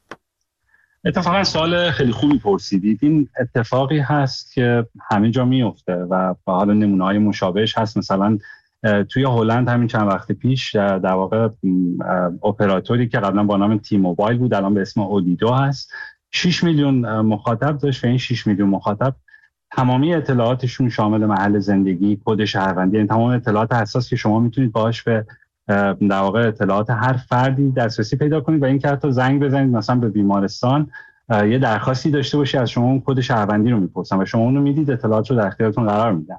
اتفاقا سوال خیلی خوبی پرسیدید. این اتفاقی هست که همه جا میفته و به حال نمونه‌های مشابهش هست. مثلا توی هلند همین چند وقت پیش در واقع اپراتوری که قبلا با نام تی موبایل بود الان به اسم اودیدو هست، شش میلیون مخاطب داشت و این شش میلیون مخاطب تمامی اطلاعاتشون شامل محل زندگی، کد شهروندی، یعنی تمام اطلاعات حساس که شما میتونید باهاش به در واقع اطلاعات هر فردی دسترسی پیدا کنید و این که حتی زنگ بزنید مثلا به بیمارستان یه درخواستی داشته باشی از شما، اون کد شهروندی رو میپرسن و شما اون رو میدید، اطلاعات رو در اختیارتون قرار میدن.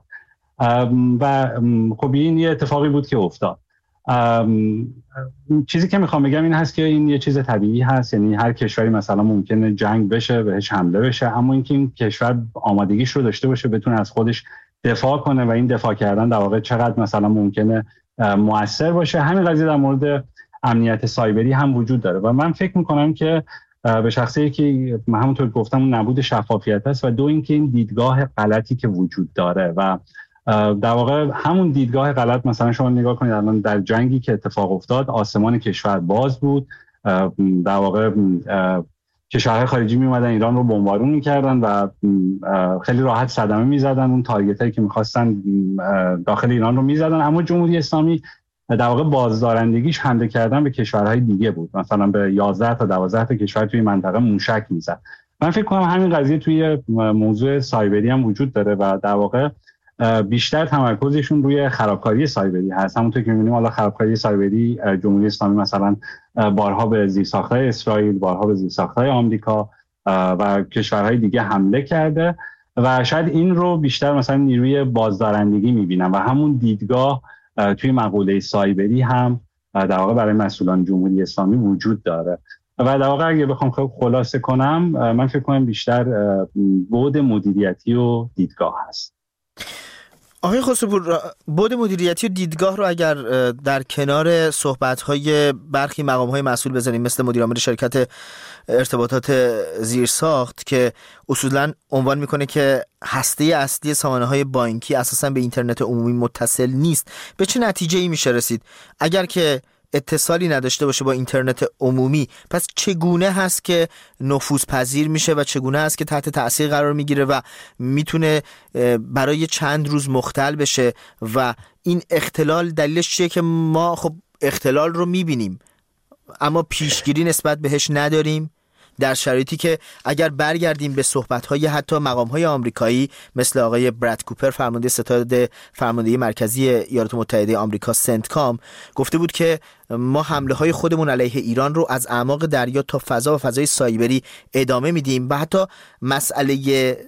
و خب این یه اتفاقی بود که افتاد. چیزی که میخوام بگم این هست که این یه چیز طبیعی هست، یعنی هر کشوری مثلا ممکنه جنگ بشه، بهش حمله بشه، اما اینکه این کشور آمادگیش رو داشته باشه بتونه از خودش دفاع کنه و این دفاع کردن در واقع چقدر مثلا ممکنه مؤثر باشه، همین قضیه در مورد امنیت سایبری هم وجود داره و من فکر میکنم که به شخصی که همونطور گفتم اون نبود شفافیت است و دو اینکه این دیدگاه غلطی که وجود داره و در واقع همون دیدگاه غلط. مثلا شما نگاه کنید الان در جنگی که اتفاق افتاد آسمان کشور باز بود، در واقع کشورهای خارجی می اومدن ایران رو بمبارون می‌کردن و خیلی راحت صدمه می‌زدن، اون تارگتایی که می‌خواستن داخل ایران رو می‌زدن، اما جمهوری اسلامی در واقع بازدارندگیش حمله کردن به کشورهای دیگه بود، مثلا به یازده تا دوازده تا کشور توی منطقه موشک می‌زد. من فکر کنم همین قضیه توی موضوع سایبری هم وجود داره و در واقع بیشتر تمرکزشون روی خرابکاری سایبری هست. همونطور که می‌بینیم حالا خرابکاری سایبری جمهوری اسلامی مثلا بارها به زیرساخت‌های اسرائیل، بارها به زیرساخت‌های آمریکا و کشورهای دیگه حمله کرده و شاید این رو بیشتر مثلا نیروی بازدارندگی می‌بینن و همون دیدگاه توی مقوله سایبری هم در واقع برای مسئولان جمهوری اسلامی وجود داره و در واقع اگه بخوام خلاصه کنم من فکر کنم بیشتر بعد مدیریتی و دیدگاه هست. آقای خسروپور، بعد مدیریتی و دیدگاه رو اگر در کنار صحبت‌های برخی مقام‌های مسئول بذاریم مثل مدیر عامل شرکت ارتباطات زیرساخت که اصولاً عنوان میکنه که هسته اصلی سامانه‌های بانکی اساساً به اینترنت عمومی متصل نیست، به چه نتیجه‌ای میشه رسید؟ اگر که اتصالی نداشته باشه با اینترنت عمومی، پس چگونه هست که نفوذپذیر میشه و چگونه هست که تحت تأثیر قرار میگیره و میتونه برای چند روز مختل بشه؟ و این اختلال دلیلش چیه که ما خب اختلال رو میبینیم اما پیشگیری نسبت بهش نداریم، در شرایطی که اگر برگردیم به صحبت‌های حتی مقام‌های آمریکایی مثل آقای براد کوپر، فرمانده ستاد فرماندهی مرکزی ایالات متحده آمریکا سنتکام، گفته بود که ما حمله‌های خودمون علیه ایران رو از اعماق دریا تا فضا و فضای سایبری ادامه میدیم و حتی مسئله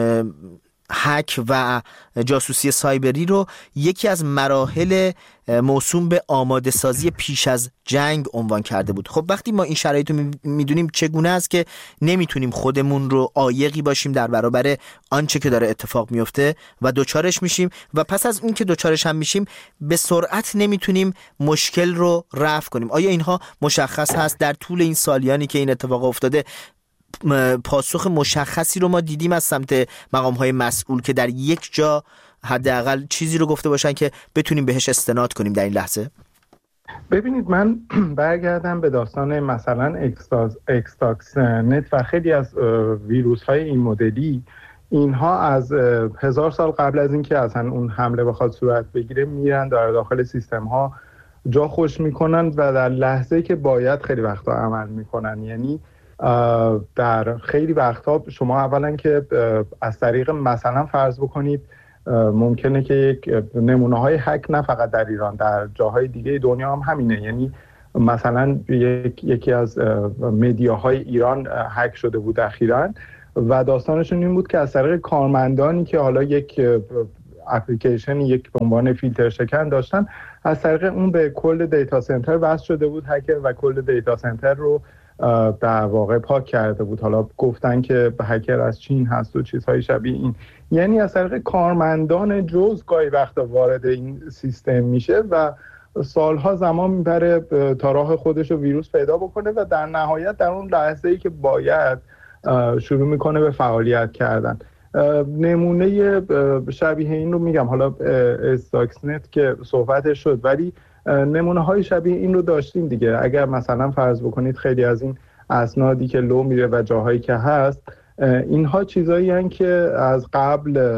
هک و جاسوسی سایبری رو یکی از مراحل موسوم به آماده سازی پیش از جنگ عنوان کرده بود. خب وقتی ما این شرایط رو میدونیم چگونه است که نمیتونیم خودمون رو عایقی باشیم در برابر آنچه که داره اتفاق میفته و دوچارش میشیم و پس از اون که دوچارش هم میشیم به سرعت نمیتونیم مشکل رو رفع کنیم؟ آیا اینها مشخص هست در طول این سالیانی که این اتفاق افتاده پاسخ مشخصی رو ما دیدیم از سمت مقام‌های مسئول که در یک جا حداقل چیزی رو گفته باشن که بتونیم بهش استناد کنیم در این لحظه؟ ببینید، من برگردم به داستان مثلا اکستاکس نت و خیلی از ویروس های این مدلی، اینها از هزار سال قبل از اینکه اصلا اون حمله بخواد صورت بگیره میرن در داخل سیستم ها جا خوش میکنن و در لحظه که باید خیلی وقتا عمل میکنن. یعنی در خیلی وقتا شما اولا که از طریق مثلا فرض بکنید ممکنه که یک نمونه های هک نه فقط در ایران، در جاهای دیگه دنیا هم همینه. یعنی مثلا یک، یکی از مدیاهای ایران هک شده بود اخیراً و داستانشون این بود که از طریق کارمندانی که حالا یک اپلیکیشن یک به عنوان فیلتر شکن داشتن، از طریق اون به کل دیتا سنتر وصل شده بود هکر و کل دیتا سنتر رو در واقع پاک کرده بود. حالا گفتن که هکر از چین هست و چیزهای شبیه این. یعنی از طریق کارمندان جز گاهی وقتا وارد این سیستم میشه و سالها زمان میبره تا راه خودش رو ویروس پیدا بکنه و در نهایت در اون لحظه‌ای که باید شروع میکنه به فعالیت کردن. نمونه شبیه این رو میگم، حالا اکستاکس نت که صحبتش شد، ولی نمونه های شبیه این رو داشتیم دیگه. اگر مثلا فرض بکنید خیلی از این اسنادی که لو میره و جاهایی که هست، اینها چیزایی هستند که از قبل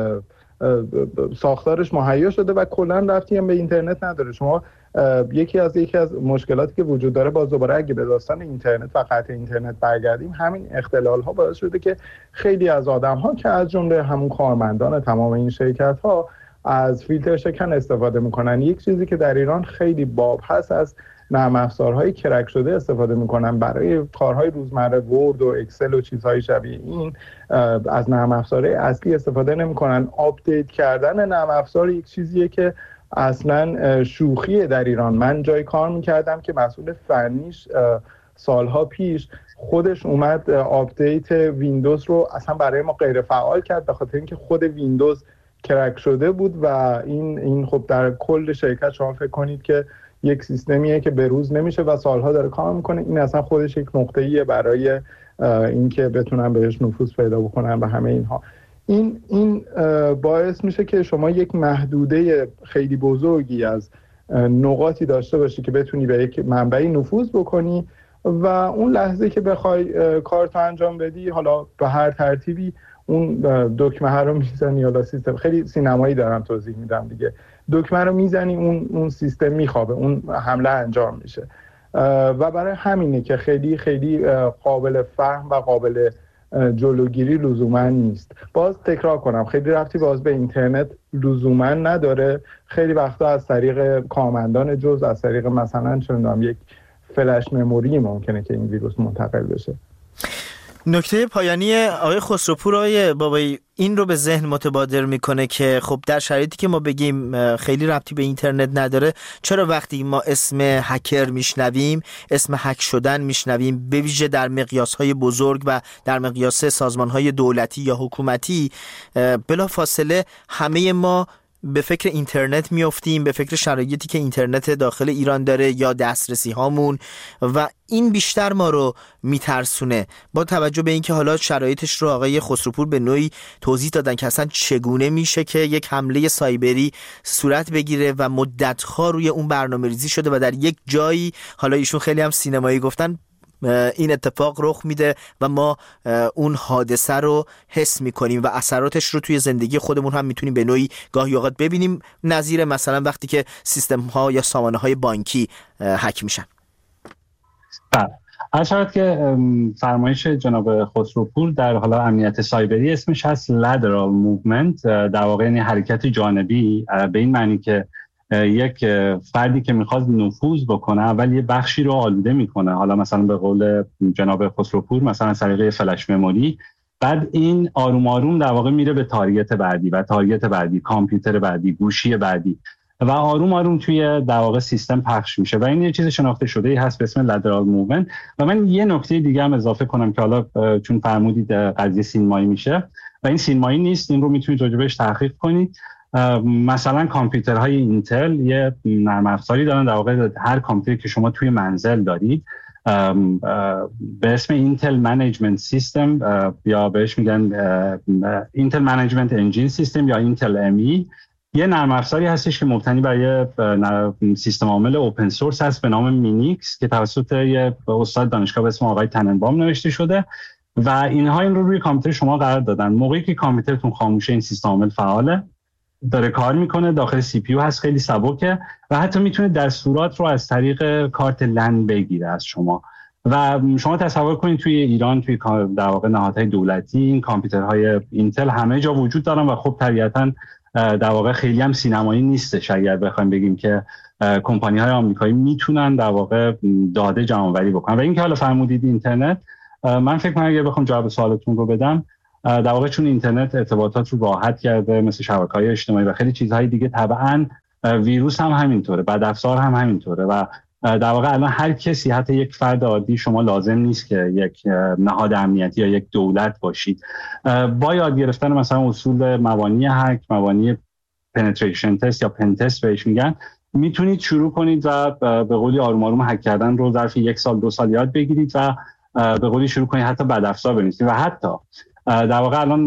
ساختارش مهیا شده و کلا ربطی هم به اینترنت نداره. شما یکی از یکی از مشکلاتی که وجود داره، باز دوباره اگه به داستان اینترنت و قطع اینترنت برگردیم، همین اختلال ها باعث شده که خیلی از آدم ها که از جمله همون کارمندان تمام این شرکت ها از فیلتر شکن استفاده میکنن. یک چیزی که در ایران خیلی باب هست، از نرم افزارهای کرک شده استفاده میکنن برای کارهای روزمره، ورد و اکسل و چیزهای شبیه این. از نرم افزارهای اصلی استفاده نمیکنن. آپدیت کردن نرم افزار یک چیزیه که اصلا شوخیه در ایران. من جای کار میکردم که مسئول فنیش سالها پیش خودش اومد آپدیت ویندوز رو اصلا برای ما غیر فعال کرد به خاطر اینکه خود ویندوز کرک شده بود و این این خب در کل شرکت شما فکر کنید که یک سیستمیه که به روز نمیشه و سالها داره کار میکنه. این اصلا خودش یک نقطه‌ایه برای اینکه بتونن بهش نفوذ پیدا بکنن و همه اینها. این این باعث میشه که شما یک محدوده خیلی بزرگی از نقاطی داشته باشی که بتونی به یک منبعی نفوذ بکنی و اون لحظه که بخوای کارتو انجام بدی، حالا به هر ترتیبی اون دکمه ها رو میزنی، یا سیستم خیلی سینمایی دارم توضیح میدم دیگه، دکمه رو میزنی اون اون سیستم میخوابه، اون حمله انجام میشه و برای همینه که خیلی خیلی قابل فهم و قابل جلوگیری لزوما نیست. باز تکرار کنم، خیلی ربطی باز به اینترنت لزوما نداره. خیلی وقتا از طریق کارمندان جز، از طریق مثلا چندم یک فلش مموری ممکنه که این ویروس منتقل بشه. نکته پایانی آقای خسروپور، آقای بابایی، این رو به ذهن متبادر میکنه که خب در شرایطی که ما بگیم خیلی ربطی به اینترنت نداره، چرا وقتی ما اسم هکر میشنویم، اسم هک شدن میشنویم، به ویژه در مقیاس‌های بزرگ و در مقیاس سازمان‌های دولتی یا حکومتی، بلا فاصله همه ما به فکر اینترنت میافتیم، به فکر شرایطی که اینترنت داخل ایران داره یا دسترسی هامون و این بیشتر ما رو میترسونه. با توجه به اینکه حالا شرایطش رو آقای خسروپور به نوعی توضیح دادن که اصلا چگونه میشه که یک حمله سایبری صورت بگیره و مدت‌ها روی اون برنامه‌ریزی شده و در یک جایی، حالا ایشون خیلی هم سینمایی گفتن، این اتفاق رخ میده و ما اون حادثه رو حس میکنیم و اثراتش رو توی زندگی خودمون هم میتونیم به نوعی گاهی اوقات ببینیم، نظیر مثلا وقتی که سیستم ها یا سامانه های بانکی هک میشن. بله، هر شاید که فرمایش جناب خسروپور در حالا امنیت سایبری اسمش هست lateral movement، در واقع یعنی حرکت جانبی، به این معنی که یک فردی که میخواد نفوذ بکنه اول یه بخشی رو آلوده میکنه، حالا مثلا به قول جناب خسروپور مثلا از طریق فلش مموری، بعد این آروم آروم در واقع میره به تارگت بعدی و تارگت بعدی، کامپیوتر بعدی، گوشی بعدی و آروم آروم توی در واقع سیستم پخش میشه و این یه چیز شناخته شده هست به اسم lateral movement. و من یه نکته دیگه هم اضافه کنم که حالا چون فرمودید قضیه سینمایی میشه و این سینمایی نیست، این رو میتونید راجع بهش تحقیق کنید. مثلا کامپیوترهای اینتل یه نرم افزاری دارن، در واقع هر کامپیوتری که شما توی منزل دارید به اسم اینتل منیجمنت سیستم یا بهش میگن اینتل منیجمنت انجین سیستم یا اینتل ام ای، یه نرم افزاری هستش که مبتنی بر یه سیستم عامل اوپن سورس هست به نام مینیکس که توسط یه استاد دانشگاه به اسم آقای تننبام نوشته شده و اینها این رو روی کامپیوتر شما قرار دادن. موقعی که کامپیوترتون خاموشه این سیستم عامل فعاله، داره کار میکنه، داخل سی پی یو هست، خیلی سبکه و حتی میتونه دستورات رو از طریق کارت لن بگیره از شما. و شما تصور کنید توی ایران توی در واقع نهادهای دولتی این کامپیوترهای اینتل همه جا وجود دارن و خب طبیعتاً در واقع خیلی هم سینمایی نیستش اگر بخوایم بگیم که کمپانی‌های آمریکایی میتونن در واقع داده جمع‌آوری بکنن. و اینکه حالا فرمودید اینترنت، من فکر کنم اگه بخوام جواب سوالتون رو بدم، در واقع چون اینترنت ارتباطات رو راحت کرده مثل شبکه‌های اجتماعی و خیلی چیزهای دیگه، طبعاً ویروس هم همینطوره، بدافزار هم همینطوره و در واقع الان هر کسی، حتی یک فرد عادی، شما لازم نیست که یک نهاد امنیتی یا یک دولت باشید، با یاد گرفتن مثلا اصول مبانی هک، مبانی پنتریشن تست یا پن تست بهش میگن، میتونید شروع کنید و به قولی آروم آروم هک کردن رو ظرف یک سال دو سال یاد بگیرید و به قولی شروع کنید حتی بدافزار بنویسید. و حتی در واقع الان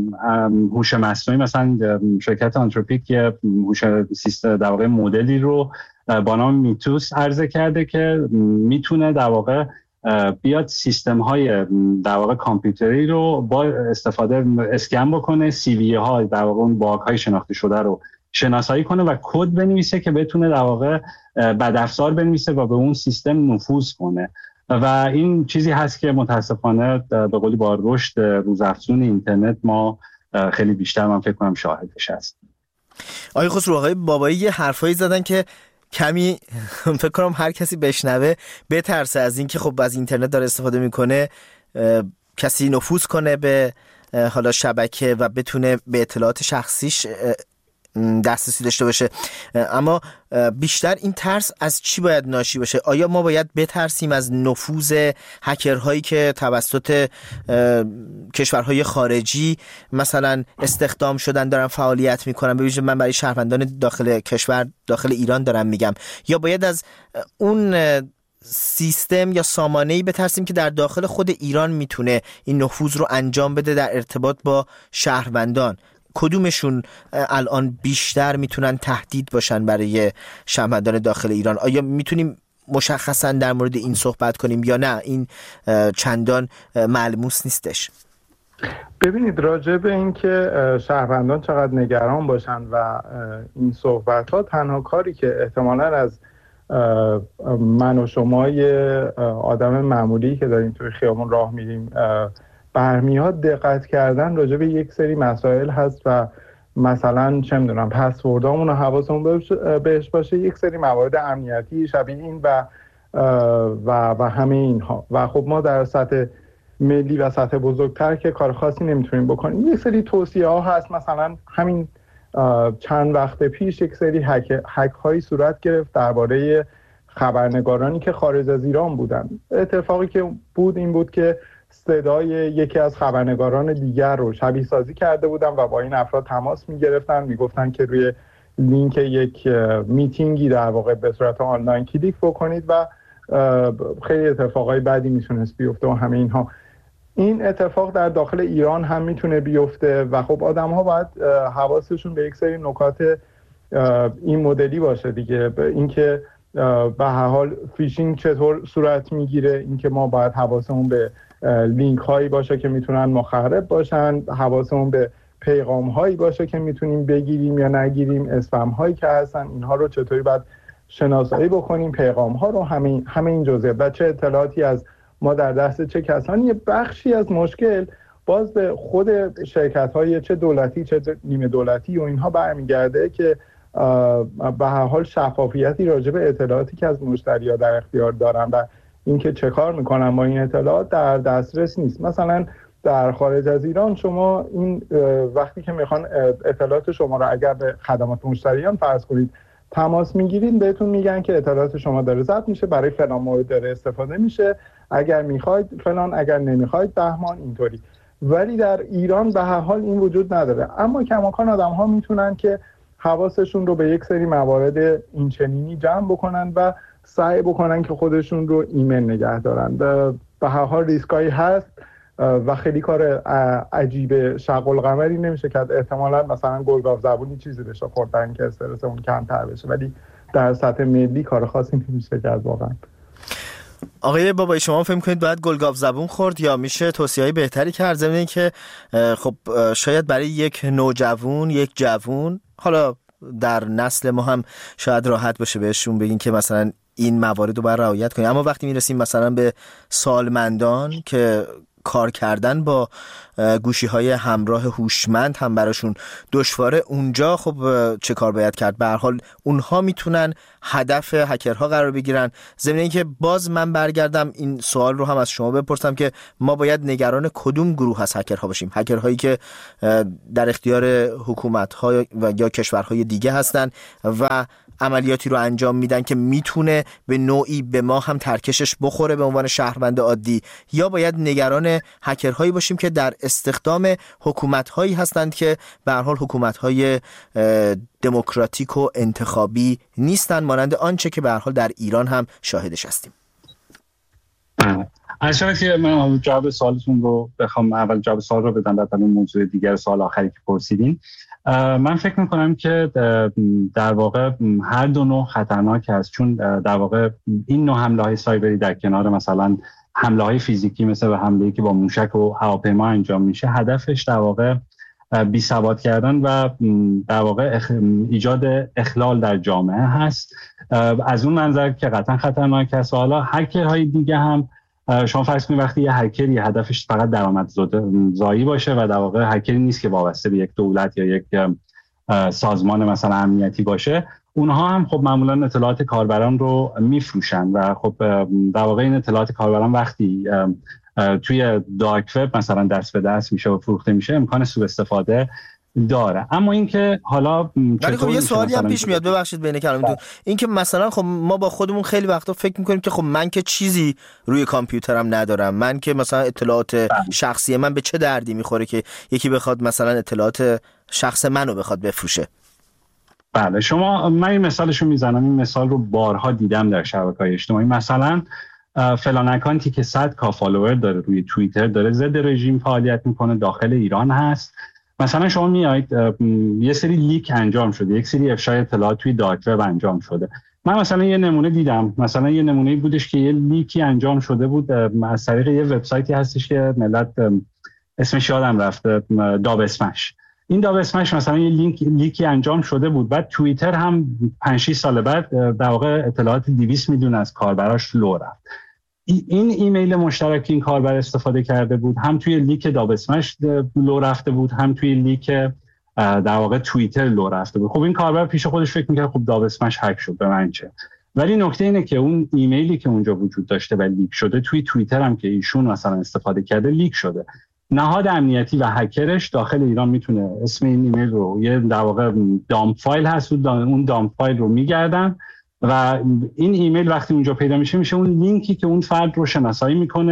هوش مصنوعی، مثلا شرکت آنتروپیک یه هوش سیستم در واقع مدلی رو با نام میتوس عرضه کرده که میتونه در واقع بیاد سیستم های در واقع کامپیوتری رو با استفاده اسکن بکنه، سی وی ها در واقع اون باگ های شناخته شده رو شناسایی کنه و کد بنویسه که بتونه در واقع بدافزار بنویسه و به اون سیستم نفوذ کنه. و این چیزی هست که متاسفانه به قولی با رشد روزافزون اینترنت ما خیلی بیشتر من فکر کنم شاهدش هست. آقای خسرو، آقای بابایی یه حرفایی زدن که کمی فکر کنم هر کسی بشنوه بترسه از این که خب از اینترنت داره استفاده میکنه، کسی نفوذ کنه به حالا شبکه و بتونه به اطلاعات شخصیش دسترسی داشته باشه. اما بیشتر این ترس از چی باید ناشی باشه؟ آیا ما باید بترسیم از نفوذ هکرهایی که توسط کشورهای خارجی مثلا استخدام شدن دارن فعالیت میکنن؟ ببینید من برای شهروندان داخل کشور، داخل ایران دارم میگم. یا باید از اون سیستم یا سامانه‌ای بترسیم که در داخل خود ایران میتونه این نفوذ رو انجام بده در ارتباط با شهروندان؟ کدومشون الان بیشتر میتونن تهدید باشن برای شهروندان داخل ایران؟ آیا میتونیم مشخصا در مورد این صحبت کنیم یا نه این چندان ملموس نیستش؟ ببینید، راجع به این که شهروندان چقدر نگران باشن و این صحبت ها، تنها کاری که احتمالاً از من و شما یه آدم معمولی که داریم توی خیابون راه میریم برمیاد دقت کردن راجع به یک سری مسائل هست و مثلا چه میدونم پسوردامون رو حواسمون بهش باشه، یک سری موارد امنیتی شبیه این و و و همه اینها. و خب ما در سطح ملی و سطح بزرگتر که کار خاصی نمیتونیم بکنیم. یک سری توصیه ها هست، مثلا همین چند وقت پیش یک سری هک, هک هایی صورت گرفت درباره خبرنگارانی که خارج از ایران بودن. اتفاقی که بود این بود که صدای یکی از خبرنگاران دیگر رو شبیه سازی کرده بودن و با این افراد تماس میگرفتن، میگفتن که روی لینک یک میتینگی در واقع به صورت آنلاین کلیک بکنید و خیلی اتفاقای بعدی میتونست بیفته و همه اینها. این اتفاق در داخل ایران هم میتونه بیفته و خب آدم ها باید حواسشون به یک سری نکات این مدلی باشه دیگه. اینکه به هر حال فیشینگ چطور صورت میگیره، اینکه ما باید حواسمون به لینک هایی باشه که میتونن مخرب باشن، حواسمون به پیغام هایی باشه که میتونیم بگیریم یا نگیریم، اسپم هایی که هستن اینها رو چطوری باید شناسایی بکنیم، پیغام ها رو، همه همه این جزئیات و چه اطلاعاتی از ما در دست چه کسانی. یه بخشی از مشکل باز به خود شرکت های چه دولتی چه نیمه دولتی و اینها برمیگرده که به هر حال شفافیتی راجع به اطلاعاتی که از مشتری‌ها در اختیار دارن و اینکه چه کار میکنن با این اطلاعات در دسترس نیست. مثلا در خارج از ایران شما این وقتی که میخوان اطلاعات شما رو اگر به خدمات مشتریان فرض کنید تماس میگیرین، بهتون میگن که اطلاعات شما داره ضبط میشه، برای فلان مورد داره استفاده میشه، اگر میخواید فلان، اگر نمیخواید بهمان، اینطوری. ولی در ایران به هر حال این وجود نداره. اما کماکان آدم ها میتونن که حواسشون رو به یک سری موارد اینچنینی جمع بکنن و سعی بکنن که خودشون رو ایمن نگه دارن. به هر حال ریسکایی هست و خیلی کار عجیب شغل قمری نمیشه که احتمالاً مثلا گلگاو زبونی چیزی بشه خوردن که استرس اون کمتر بشه، ولی در سطح ملی کار خاصی نمیشه کرد واقعا. آقای بابایی شما فکر می‌کنید باید گلگاو زبون خورد یا میشه توصیه‌های بهتری کرد؟ ضمن اینکه خب شاید برای یک نوجوان، یک جوان، حالا در نسل ما هم شاید راحت باشه بهشون بگین که مثلا این موارد رو باید رعایت کنیم، اما وقتی میرسیم مثلا به سالمندان که کار کردن با گوشی‌های همراه هوشمند هم براشون دشواره، اونجا خب چه کار باید کرد؟ به هر حال اونها میتونن هدف هکرها قرار بگیرن. ضمن اینکه باز من برگردم این سوال رو هم از شما بپرسم که ما باید نگران کدوم گروه از هکرها باشیم؟ هکرهایی که در اختیار حکومت‌ها و یا کشورهای دیگه هستن و عملیاتی رو انجام میدن که میتونه به نوعی به ما هم ترکشش بخوره به عنوان شهروند عادی، یا باید نگران هکرهایی باشیم که در استخدام حکومت‌هایی هستند که به هر حال حکومت‌های دموکراتیک و انتخابی نیستن، مانند آنچه که به هر حال در ایران هم شاهدش هستیم؟ اصلا که من جواب سوالتون رو بخوام اول جواب سوال رو بدم، بعد این موضوع دیگر سوال آخری که پرسیدین، من فکر میکنم که در واقع هر دو نوع خطرناک هست، چون در واقع این نوع حمله های سایبری در کنار مثلا حمله های فیزیکی مثل حمله‌ای که با موشک و هواپیما انجام میشه، هدفش در واقع بی ثبات کردن و در واقع ایجاد اخلال در جامعه هست. از اون منظر که قطعا خطرناک است. و حالا هکرهای دیگه هم شما فرض کنید وقتی یه هکری هدفش فقط درآمدزایی باشه و در واقع هکری نیست که وابسته به یک دولت یا یک سازمان مثلا امنیتی باشه، اونها هم خب معمولا اطلاعات کاربران رو میفروشن و خب در واقع این اطلاعات کاربران وقتی توی دارک وب مثلا دست به دست میشه و فروخته میشه، امکان سوء استفاده داره. اما اینکه حالا ولی خب یه سوالی هم پیش میاد، ببخشید بین کلامتون، اینکه مثلا خب ما با خودمون خیلی وقتا فکر میکنیم که خب من که چیزی روی کامپیوترم ندارم، من که مثلا اطلاعات شخصی من به چه دردی میخوره که یکی بخواد مثلا اطلاعات شخص منو بخواد بفروشه. بله شما، من این مثالشو میزنم، این مثال رو بارها دیدم در شبکه‌های اجتماعی. مثلا فلان اکانتی که صد کا فالوور داره روی توییتر، داره ضد رژیم فعالیت میکنه، داخل ایران هست. مثلا شما میایید یه سری لیک انجام شده، یک سری افشای اطلاعات توی دارک وب انجام شده. من مثلا یه نمونه دیدم، مثلا یه نمونه بودش که یه لیکی انجام شده بود از طریق یه وبسایتی هستش که ملت اسمش یادم رفته، داب اسمش. این داب اسمش مثلا یه لینک لیکی انجام شده بود، بعد توییتر هم پنج شش سال بعد در واقع اطلاعات دویست میلیون از کاربراش لو رفت. این ایمیل مشترک این کاربر استفاده کرده بود، هم توی لیک داب اسمش لو رفته بود، هم توی لیک در واقع توییتر لو رفته بود. خب این کاربر پیش خودش فکر می‌کرد خب داب اسمش هک شد، به من چه؟ ولی نکته اینه که اون ایمیلی که اونجا وجود داشته و لیک شده توی توییتر هم که ایشون مثلا استفاده کرده لیک شده. نهاد امنیتی و هکرش داخل ایران میتونه اسم این ایمیل رو، یه در واقع دامپ فایل هست، اون دامپ فایل رو میگردن و این ایمیل وقتی اونجا پیدا میشه، میشه اون لینکی که اون فرد رو شناسایی میکنه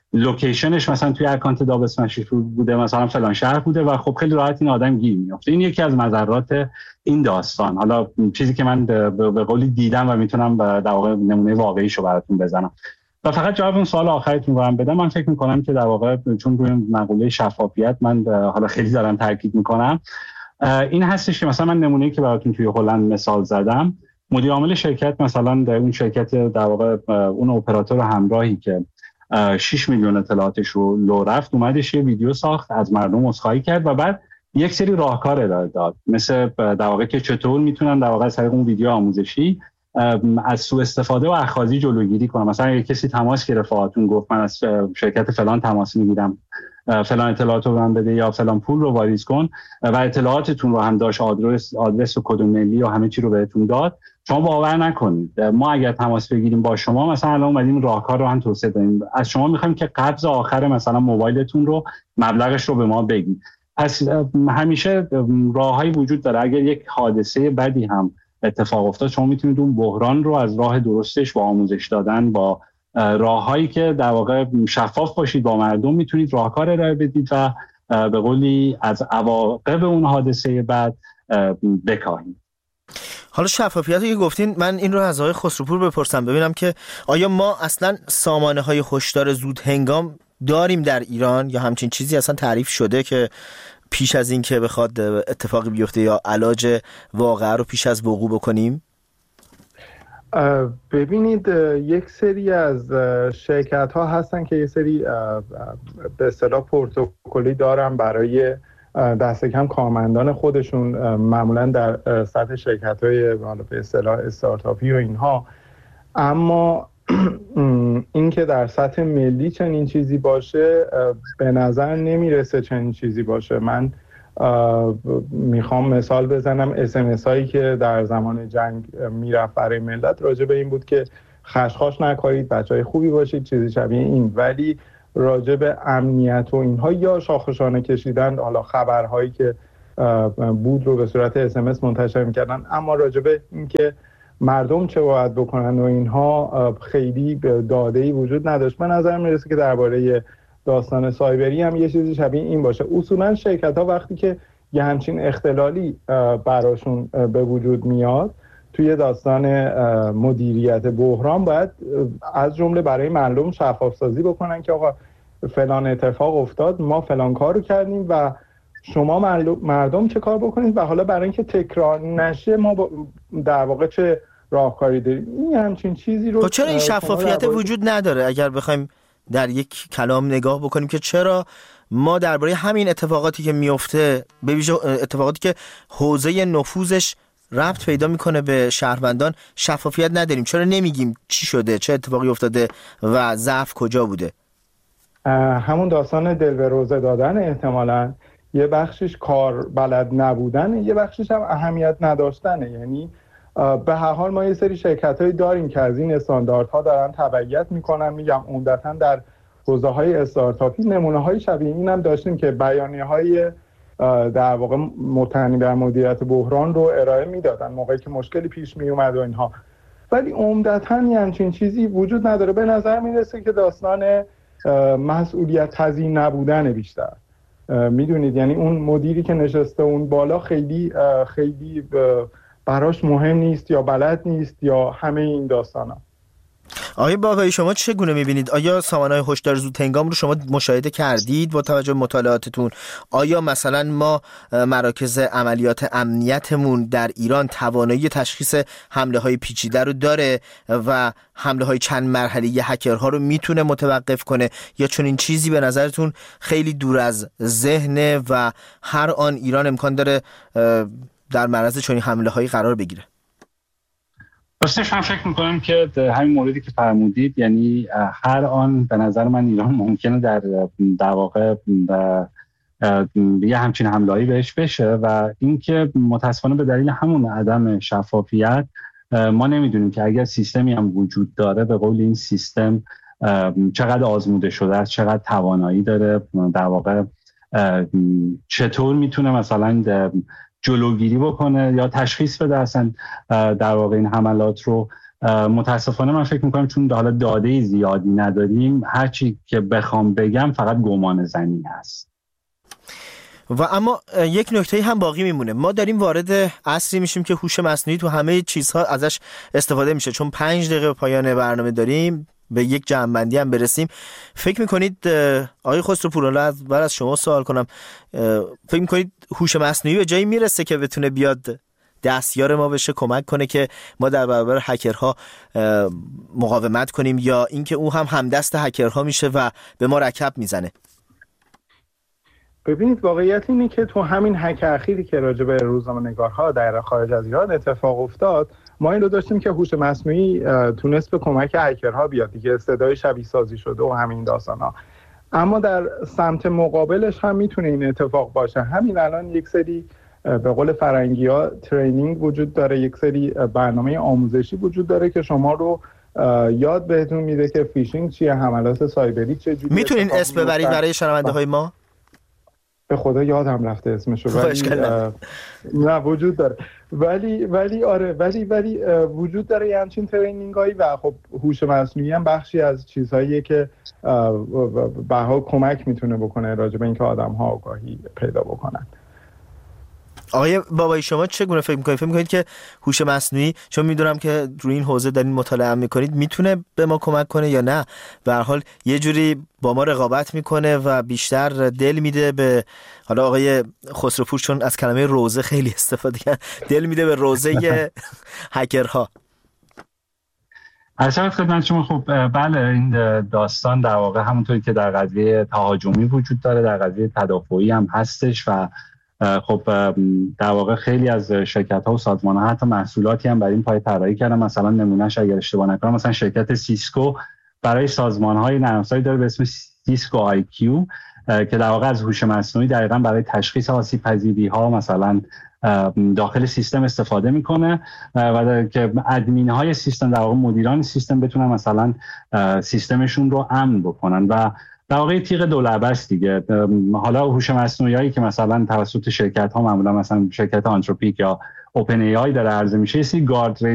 لوکیشنش مثلا توی اکانت داب اسمش بوده، مثلا فلان شهر بوده و خب خیلی راحت این آدم گیر میفته. این یکی از مضرات این داستان. حالا چیزی که من به قولی دیدم و میتونم در واقع نمونه واقعیشو براتون بزنم و فقط جواب اون سوال آخرتون رو هم بدم. من فکر میکنم که در واقع چون روی مقوله شفافیت من حالا خیلی دارم تاکید میکنم، این هستش که مثلا من نمونه‌ای که براتون توی هلند مثال زدم، مدیر عامل شرکت مثلا در اون شرکت در واقع اون اپراتور همراهی که شش میلیون اطلاعاتش رو لو رفت، اومدش یه ویدیو ساخت، از مردم عذرخواهی کرد و بعد یک سری راهکار ارائه داد، مثل در واقع که چطور میتونن در واقع از طریق اون ویدیو آموزشی از سوء استفاده و اخاذی جلوگیری کنن. مثلا اگه کسی تماس گرفت هاتون گفت من از شرکت فلان تماس میگیرم، فلان اطلاعات رو من بده یا فلان پول رو واریز کن و اطلاعاتتون رو هم داشت، آدرس آدرس و کد ملی و همه چی رو بهتون داد، شما باور نکنید ما اگر تماس بگیریم با شما، مثلا الان اومدیم راهکار رو هم توسعه دادیم، از شما میخوایم که قبض آخر مثلا موبایلتون رو مبلغش رو به ما بگید. پس همیشه راههایی وجود داره. اگر یک حادثه بدی هم اتفاق افتاد، شما میتونید اون بحران رو از راه درستش با آموزش دادن، با راههایی که در واقع شفاف باشید با مردم، میتونید راهکار ارائه بدید و به قولی از عواقب اون حادثه بعد بکاهید. حالا شفافیت رو که گفتین، من این رو از آقای خسروپور بپرسم ببینم که آیا ما اصلا سامانه های هشدار زود هنگام داریم در ایران یا همچین چیزی اصلا تعریف شده که پیش از این که بخواد اتفاقی بیفته یا علاج واقعه رو پیش از وقوع بکنیم؟ ببینید یک سری از شرکت ها هستن که یک سری به اصطلاح پروتکلی دارن برای دست کم کارمندان خودشون، معمولا در سطح شرکت های به اصطلاح استارتاپی و اینها. اما این که در سطح ملی چنین چیزی باشه به نظر نمیرسه چنین چیزی باشه. من میخوام مثال بزنم، اس ام اس هایی که در زمان جنگ میرفت برای ملت راجع به این بود که خشخاش نکارید، بچهای خوبی باشید، چیزی شبیه این. ولی راجع به امنیت و اینها یا شاخشانه کشیدن، حالا خبرهایی که بود رو به صورت اس ام اس منتشر میکردن، اما راجع به این که مردم چه باید بکنن و اینها خیلی داده‌ای وجود نداشت. من نظر میرسه که درباره داستان سایبری هم یه چیزی شبیه این باشه. اصولا شرکت‌ها وقتی که یه همچین اختلالی براشون به وجود میاد توی داستان مدیریت بحران، باید از جمله برای مردم شفاف سازی بکنن که آقا فلان اتفاق افتاد، ما فلان کار رو کردیم و شما مردم چه کار بکنید و حالا برای اینکه تکرار نشه ما در واقع چه راهکاری داریم. این همچین چیزی رو خب چرا این شفافیت وجود نداره؟ اگر بخوایم در یک کلام نگاه بکنیم که چرا ما درباره همین اتفاقاتی که میفته، به ویژه اتفاقاتی که حوزه نفوذش ربط پیدا میکنه به شهروندان، شفافیت نداریم؟ چرا نمیگیم چی شده، چه اتفاقی افتاده و ضعف کجا بوده؟ همون داستان دل به روزه دادن، احتمالاً یه بخشش کار بلد نبودن، یه بخشش هم اهمیت نداشتنه. یعنی به هر حال ما یه سری شرکت‌هایی داریم که از این استانداردها دارن تبعیت میکنن. میگم عمدتاً در حوزه‌های استارتاپی نمونه‌های شبیه این هم داشتیم که بیانیه‌های در واقع متنی بر مدیریت بحران رو ارائه میدادن موقعی که مشکلی پیش می اومد و اینها. ولی عمدتاً همچین چیزی وجود نداره. به نظر میرسه که داستان مسئولیت پذیر نبودن بیشتر. میدونید، یعنی اون مدیری که نشسته اون بالا خیلی خیلی براش مهم نیست یا بلد نیست یا همه این داستانا. آقای بابایی شما چگونه میبینید؟ آیا سامانه‌های هشدار زود هنگام رو شما مشاهده کردید با توجه به مطالعاتتون؟ آیا مثلا ما مراکز عملیات امنیتمون در ایران توانایی تشخیص حمله های پیچیده رو داره و حمله های چند مرحله‌ای هکرها رو میتونه متوقف کنه، یا چون این چیزی به نظرتون خیلی دور از ذهنه و هر آن ایران امکان داره در معرض چنین حمله هایی قرار بگیره؟ راستش من فکر میکنم که همین موردی که فرمودید، یعنی هر آن به نظر من ایران ممکنه در در واقع یه همچین حمله‌ای بهش بشه و اینکه متاسفانه به دلیل همون عدم شفافیت ما نمیدونیم که اگر سیستمی هم وجود داره، به قول این سیستم چقدر آزموده شده است، چقدر توانایی داره، در واقع چطور میتونه مثلا جلوگیری بکنه یا تشخیص بده اصلا در واقع این حملات رو. متاسفانه من فکر میکنم چون حالا داده زیادی نداریم، هرچی که بخوام بگم فقط گمان زنی هست. و اما یک نکته هم باقی میمونه، ما داریم وارد عصری میشیم که هوش مصنوعی تو همه چیزها ازش استفاده میشه. چون پنج دقیقه پایان برنامه داریم، به یک جمع‌بندی هم برسیم. فکر میکنید آقای خسروپور، از بر از شما سوال کنم، فکر میکنید هوش مصنوعی به جایی میرسه که بتونه بیاد دستیار ما بشه، کمک کنه که ما در برابر هکرها مقاومت کنیم، یا اینکه او هم همدست هکرها میشه و به ما رکب میزنه؟ ببینید، واقعیت اینه که تو همین هک اخیری که راجع به روزنامه‌نگارها در خارج از ایران اتفاق افتاد، ما این رو داشتیم که هوش مصنوعی تونست به کمک هکرها بیاد دیگه، صدای شبیه سازی شده و همین داستانا. اما در سمت مقابلش هم میتونه این اتفاق باشه. همین الان یک سری به قول فرنگی‌ها ترینینگ وجود داره، یک سری برنامه آموزشی وجود داره که شما رو یاد بهتون میده که فیشینگ چیه، حملات سایبری چجوریه. میتونین اسم ببرید برای شنونده‌های ما؟ به خدا یادم رفته اسمشو، ولی نه وجود داره، ولی ولی آره ولی ولی وجود داره یه همچین ترینینگایی. و خب هوش مصنوعی هم بخشی از چیزهاییه که بها کمک میتونه بکنه راجع به اینکه آدم‌ها آگاهی پیدا بکنن. آقای بابایی، شما چگونه فکر میکنید؟ فکر میکنید که هوش مصنوعی، چون میدونم که روی این حوزه دارین مطالعه میکنید، میتونه به ما کمک کنه یا نه به هر حال یه جوری با ما رقابت میکنه و بیشتر دل میده به، حالا آقای خسروپور چون از کلمه روزه خیلی استفاده کردن، دل میده به روزه هکرها؟ اصلا خدمت شما، خب بله، این داستان در واقع همونطوری که در قضیه تهاجمی وجود داره، در قضیه تدافعی هم هستش. و خب در واقع خیلی از شرکت‌ها و سازمان‌ها حتی محصولاتی هم برای این پای طراحی کردن. مثلا نمونهش اگر اشتباه نکنم، مثلا شرکت سیسکو برای سازمان‌های نرم افزاری داره به اسم سیسکو آی کیو که در واقع از هوش مصنوعی دقیقاً برای تشخیص آسیب‌پذیری‌ها مثلا داخل سیستم استفاده میکنه و که ادمین‌های سیستم، در واقع مدیران سیستم، بتونن مثلا سیستمشون رو امن بکنن. و در واقع تیغ دولبه است دیگه. حالا هوش مصنوعی که مثلا توسط شرکت ها، معمولا مثلا شرکت آنتروپیک یا اوپن ای آی داره عرضه میشه، سی گارد